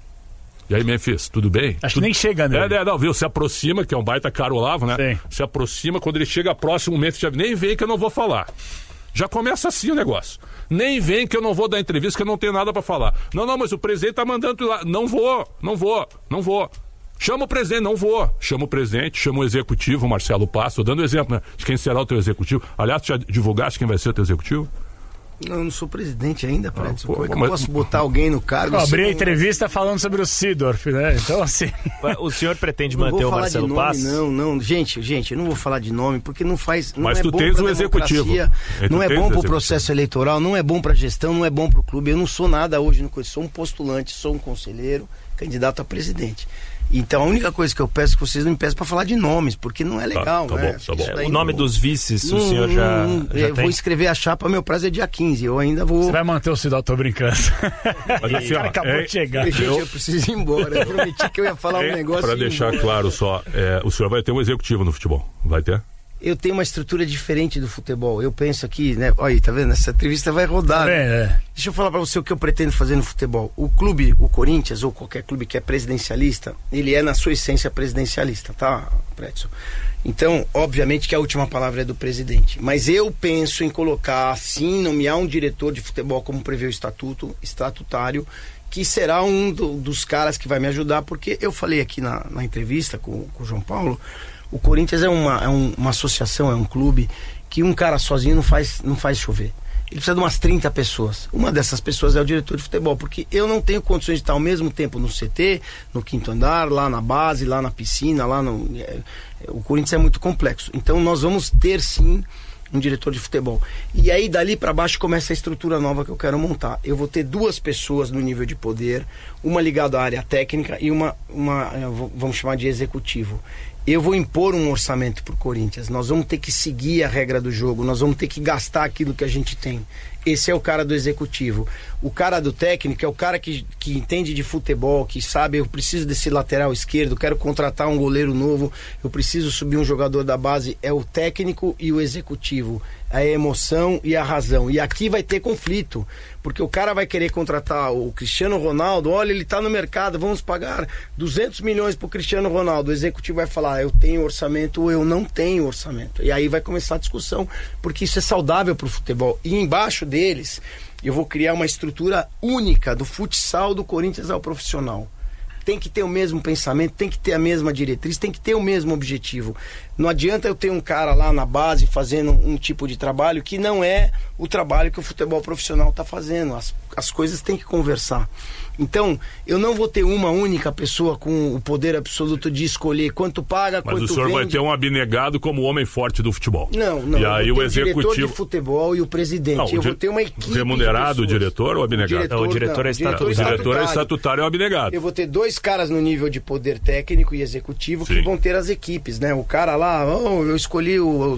E aí, Memphis, tudo bem? Acho tudo... que nem chega nele. É, é, não, viu? Se aproxima, que é um baita caro Olavo, né? Sim. Se aproxima, quando ele chega próximo, o Memphis já nem vem que eu não vou falar. Já começa assim o negócio. Nem vem que eu não vou dar entrevista, que eu não tenho nada pra falar. Não, não, mas o presidente tá mandando tu ir lá. Não vou, não vou, não vou. Chama o presidente, não vou. Chama o presidente, chama o executivo, o Marcelo Passo. Tô dando exemplo, né? De quem será o teu executivo. Aliás, tu já divulgaste quem vai ser o teu executivo? Não, eu não sou presidente ainda, Pretz. pô, Como é que mas- eu posso botar alguém no cargo? Eu se abri a não- entrevista falando sobre o Sidorf, né? Então, assim... O senhor pretende Não manter vou o falar Marcelo de nome, Pass? não, não. Gente, gente, eu não vou falar de nome, porque não faz. Não Mas é tu bom tens pra o executivo. democracia, E tu não é tens bom o pro executivo. processo eleitoral, não é bom pra gestão, não é bom pro clube. Eu não sou nada hoje no coisa. Sou um postulante, sou um conselheiro, candidato a presidente. Então a única coisa que eu peço é que vocês não me peçam pra falar de nomes, porque não é legal, tá né? bom, tá bom. Isso daí O nome não- dos vices, o não- senhor já, não- já eu tem? vou escrever a chapa, meu prazo é dia quinze. Eu ainda vou. Você vai manter o Sidorf, tô brincando. Mas assim, O cara ó, acabou é- de chegar. Gente, eu preciso ir embora. Eu prometi que eu ia falar um negócio. Para e ir deixar embora. claro só, é, o senhor vai ter um executivo no futebol. Vai ter? Eu tenho uma estrutura diferente do futebol. Eu penso aqui, né? Olha aí, tá vendo? Essa entrevista vai rodar. né? É, é. Deixa eu falar pra você o que eu pretendo fazer no futebol. O clube, o Corinthians, ou qualquer clube que é presidencialista, ele é na sua essência presidencialista, tá, Pretzel? Então, obviamente que a última palavra é do presidente. Mas eu penso em colocar, sim, nomear um diretor de futebol, como prevê o estatuto, estatutário, que será um do- dos caras que vai me ajudar, porque eu falei aqui na, na entrevista com, com o João Paulo, o Corinthians é uma, é um- uma associação, é um clube que um cara sozinho não faz, não faz chover. Ele precisa de umas trinta pessoas. Uma dessas pessoas é o diretor de futebol, porque eu não tenho condições de estar ao mesmo tempo no C T, no quinto andar, lá na base, lá na piscina, lá no... é, o Corinthians é muito complexo. Então nós vamos ter sim um diretor de futebol. E aí dali para baixo começa a estrutura nova que eu quero montar. Eu vou ter duas pessoas no nível de poder, uma ligada à área técnica e uma, uma eh, v- vamos chamar de executivo. Eu vou impor um orçamento para o Corinthians. Nós vamos ter que seguir a regra do jogo, nós vamos ter que gastar aquilo que a gente tem. Esse é o cara do executivo. O cara do técnico é o cara que, que entende de futebol, que sabe, eu preciso desse lateral esquerdo, quero contratar um goleiro novo, eu preciso subir um jogador da base. É o técnico e o executivo, a emoção e a razão. E aqui vai ter conflito, porque o cara vai querer contratar o Cristiano Ronaldo. Olha, ele está no mercado, vamos pagar duzentos milhões pro Cristiano Ronaldo. O executivo vai falar, eu tenho orçamento ou eu não tenho orçamento. E aí vai começar a discussão, porque isso é saudável pro futebol. E embaixo deles, eu vou criar uma estrutura única do futsal do Corinthians ao profissional. Tem que ter o mesmo pensamento, tem que ter a mesma diretriz, tem que ter o mesmo objetivo. Não adianta eu ter um cara lá na base fazendo um tipo de trabalho que não é o trabalho que o futebol profissional está fazendo. As, as coisas têm que conversar. Então, eu não vou ter uma única pessoa com o poder absoluto de escolher quanto paga, Mas quanto o senhor vende. vai ter um abnegado como homem forte do futebol. Não, não. E eu aí vou o ter diretor executivo... de futebol e o presidente. Não, o eu di- vou ter uma equipe remunerado, de o pessoas. diretor ou abnegado? Não, o diretor é estatutário. O diretor é estatutário é o abnegado. Eu vou ter dois caras no nível de poder técnico e executivo Sim. que vão ter as equipes, né? O cara lá, oh, eu escolhi o, o,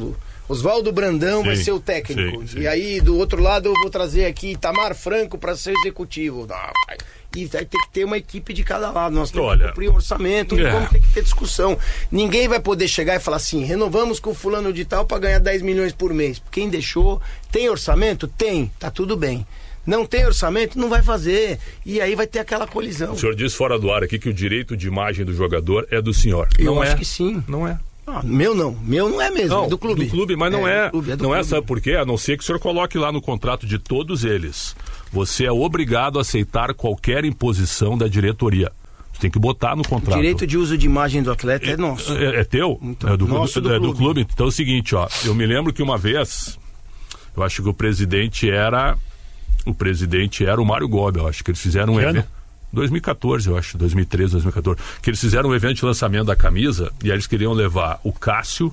Oswaldo Brandão Sim, vai ser o técnico. sim, sim. E aí, do outro lado, eu vou trazer aqui Itamar Franco para ser o executivo. Ah, e vai ter que ter uma equipe de cada lado. Nós temos Olha, que cumprir um orçamento, é. vamos ter que ter discussão. Ninguém vai poder chegar e falar assim, renovamos com o fulano de tal para ganhar dez milhões por mês. Quem deixou, tem orçamento? Tem, tá tudo bem. Não tem orçamento, não vai fazer. E aí vai ter aquela colisão. O senhor disse fora do ar aqui que o direito de imagem do jogador é do senhor. Eu não acho é. que sim. Não é. Ah, meu não, meu não é mesmo, Não, é do clube. Do clube, mas não é. é, clube, é do não clube. é, sabe por quê? A não ser que o senhor coloque lá no contrato de todos eles. Você é obrigado a aceitar qualquer imposição da diretoria. Você tem que botar no O contrato. direito de uso de imagem do atleta é nosso. É, é teu? Então, é do, nosso do, do é do clube. clube. Então é o seguinte, ó. Eu me lembro que uma vez, eu acho que o presidente era. O presidente era o Mário Gobi, eu acho que eles fizeram um Que ano? evento. dois mil e catorze, eu acho, dois mil e treze, dois mil e catorze, que eles fizeram um evento de lançamento da camisa e aí eles queriam levar o Cássio,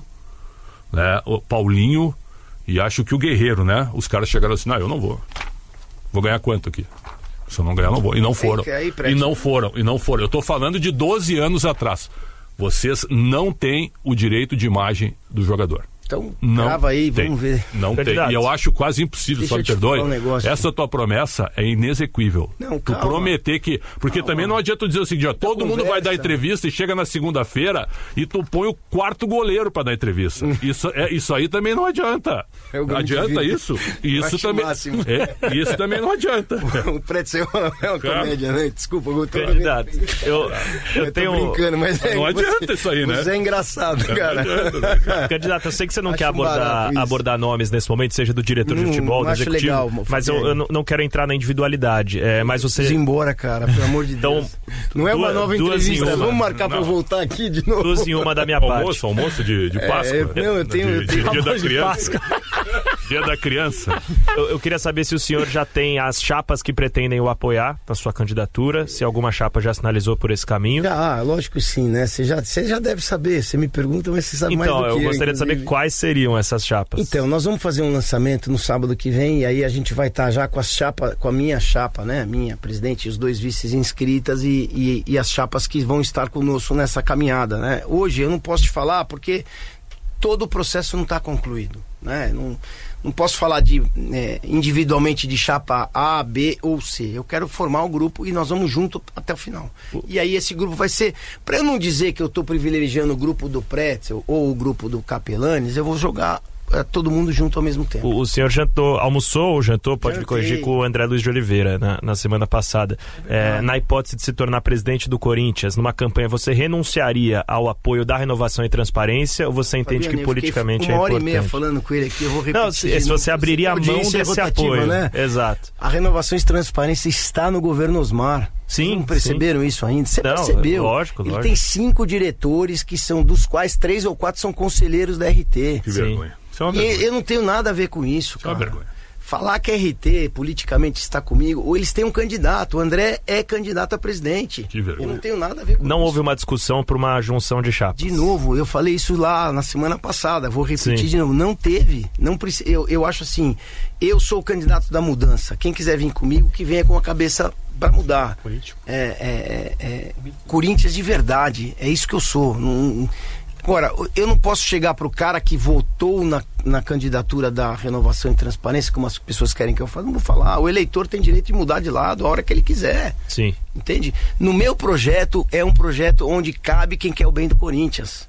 né, o Paulinho e acho que o Guerreiro, né? Os caras chegaram assim, não, eu não vou. Vou ganhar quanto aqui? Se eu não ganhar, eu não vou. E não foram. Aí, E não foram, e não foram. Eu tô falando de doze anos atrás. Vocês não têm o direito de imagem do jogador. Então, Não grava aí, tem. vamos ver. Não tem. Candidato. E eu acho quase impossível, Deixa só eu me te perdoe. falar um negócio. Essa tua promessa é inexequível. Não, tu calma. prometer que. Porque Calma. também não adianta tu dizer o seguinte: ó, todo mundo vai dar entrevista e chega na segunda-feira e tu põe o quarto goleiro pra dar entrevista. Isso, é, isso aí também não adianta. É o grande Adianta vídeo. isso? Isso Acho também. máximo. É, isso também não adianta. O Pretzel é uma Cara. comédia, né? Desculpa, eu tô Candidato, eu, eu Eu tenho... tô brincando, mas é, Não adianta você, isso aí, né? Você é engraçado, cara. Candidato, eu sei que você não Acho quer abordar, barato isso. abordar nomes nesse momento, seja do diretor de Não, futebol, não do acho executivo, legal, mas eu, eu não- não quero entrar na individualidade. É, mas você... Precisa ir embora, cara, pelo amor de Então, Deus. Não é uma duas- nova duas em entrevista. uma. Vamos marcar pra eu Não. voltar aqui de novo. Duas em uma da minha parte. Almoço, almoço de, de Páscoa. eu- não, eu tenho- De- eu de- tenho Dia da almoço de criança. Dia da criança. Eu, eu queria saber se o senhor já tem as chapas que pretendem o apoiar na sua candidatura, se alguma chapa já sinalizou por esse caminho. Ah, lógico que sim, né? Você já, você já deve saber. Você me pergunta, mas você sabe mais Então, do eu que gostaria de saber inclusive. quais seriam essas chapas. Então, nós vamos fazer um lançamento no sábado que vem e aí a gente vai estar já com a chapa, com a minha chapa, né? Minha presidente e os dois vices inscritas e, e, e as chapas que vão estar conosco nessa caminhada, né? Hoje eu não posso te falar porque todo o processo não está concluído, né? Não, não posso falar de é, individualmente de chapa A, B ou C. Eu quero formar o grupo e nós vamos junto até o final. E aí esse grupo vai ser, para eu não dizer que eu estou privilegiando o grupo do Pretzel ou o grupo do Capelanes, eu vou jogar é, todo mundo junto ao mesmo tempo. O, o senhor jantou, almoçou ou jantou, pode me Jantei. corrigir, com o André Luiz de Oliveira na, na semana passada. É, na hipótese de se tornar presidente do Corinthians, numa campanha, você renunciaria ao apoio da renovação e transparência ou você entende Fabiano, que eu politicamente fiquei é uma hora importante? e meia falando com ele aqui, eu vou repetir. Não, se, se você abriria a mão audiência desse rotativa, apoio. né? Exato. A renovação e transparência está no governo Osmar. Sim, Vocês não perceberam sim. isso ainda? Você Não, percebeu? lógico, Ele lógico. tem cinco diretores, que são dos quais três ou quatro são conselheiros da R T. Que Sim. vergonha. Isso é uma E vergonha. eu não tenho nada a ver com isso, Isso é uma cara. vergonha. Falar que a R T politicamente está comigo, ou eles têm um candidato. O André é candidato a presidente. Que vergonha. Eu não tenho nada a ver com Não isso. houve uma discussão por uma junção de chapas. De novo, eu falei isso lá na semana passada, vou repetir Sim. de novo, não teve, não preci- eu, eu acho assim, eu sou o candidato da mudança, quem quiser vir comigo, que venha com a cabeça para mudar. Político. É, é, é, é Corinthians de verdade, é isso que eu sou. Não- agora, eu não posso chegar pro cara que votou na, na candidatura da renovação e transparência, como as pessoas querem que eu fale, não vou falar, o eleitor tem direito de mudar de lado a hora que ele quiser. Sim. Entende? No meu projeto, é um projeto onde cabe quem quer o bem do Corinthians.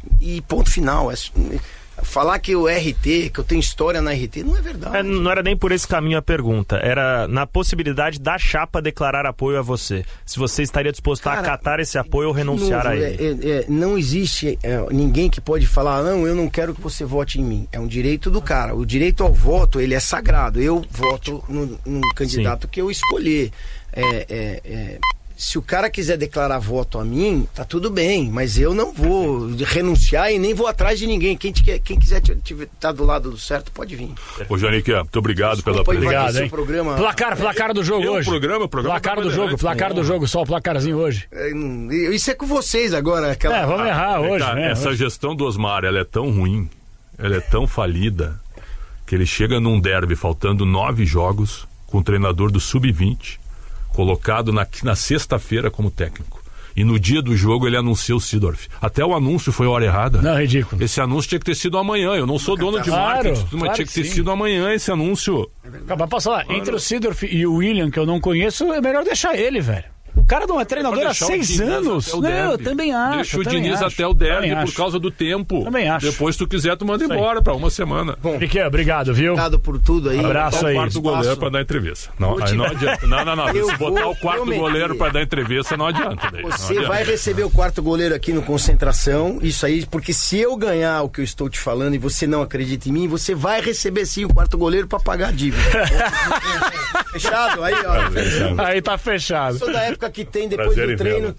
E ponto final. É, falar que o R T, que eu tenho história na R T, não é verdade. É, não era nem por esse caminho a pergunta. Era na possibilidade da chapa declarar apoio a você. Se você estaria disposto Cara, a acatar esse apoio ou De renunciar novo, a ele. é- é- é, não existe é, ninguém que pode falar, não, eu não quero que você vote em mim. É um direito do cara. O direito ao voto, ele é sagrado. Eu voto no, no candidato que eu escolher. É, é, é, se o cara quiser declarar voto a mim, tá tudo bem, mas eu não vou renunciar e nem vou atrás de ninguém. Quem, te, quer- quem quiser estar do lado do certo, pode vir. Ô, Janique, muito obrigado pela Desculpa, presença. invadir Obrigado, seu hein? programa. Placar, placar do jogo Eu, hoje. programa, programa Placar da do jogo, Bandeirantes, placar do né? jogo, só o placarzinho hoje. É, não- Isso é com vocês agora. Aquela... É, vamos errar Vem hoje, cá, né? Essa Hoje. gestão do Osmar, ela é tão ruim, ela é tão falida, que ele chega num derby faltando nove jogos com o treinador do sub vinte, colocado na, na sexta-feira como técnico. E no dia do jogo ele anuncia o Seedorf. Até o anúncio foi a hora errada. Não, ridículo. Esse anúncio tinha que ter sido amanhã. Eu não sou dono de Claro, marketing, mas claro tinha que ter que sim. sido amanhã esse anúncio. Acaba passando lá. Entre o Seedorf e o William, que eu não conheço, é melhor deixar ele, velho. O cara não é treinador há seis anos. Não, eu também acho. Deixa o também Diniz acho, até o derby também por acho. causa do tempo. Também acho. Depois, se tu quiser, tu manda Isso aí. embora pra uma semana. Bom, Piquet, obrigado, viu? obrigado por tudo aí. Abraço Botar aí. o quarto Espaço. goleiro pra dar entrevista. Não, Vou aí te- não adianta. Não, não, não. Eu Se botar vou o quarto prometer. goleiro pra dar entrevista, não adianta. Daí. Não Você adianta. vai receber o quarto goleiro aqui no Concentração, isso aí, porque se eu ganhar o que eu estou te falando e você não acredita em mim, você vai receber sim o quarto goleiro pra pagar a dívida. Fechado? Aí, ó. Aí tá fechado. Sou da época que tem depois Prazer do em treino, vê-lo.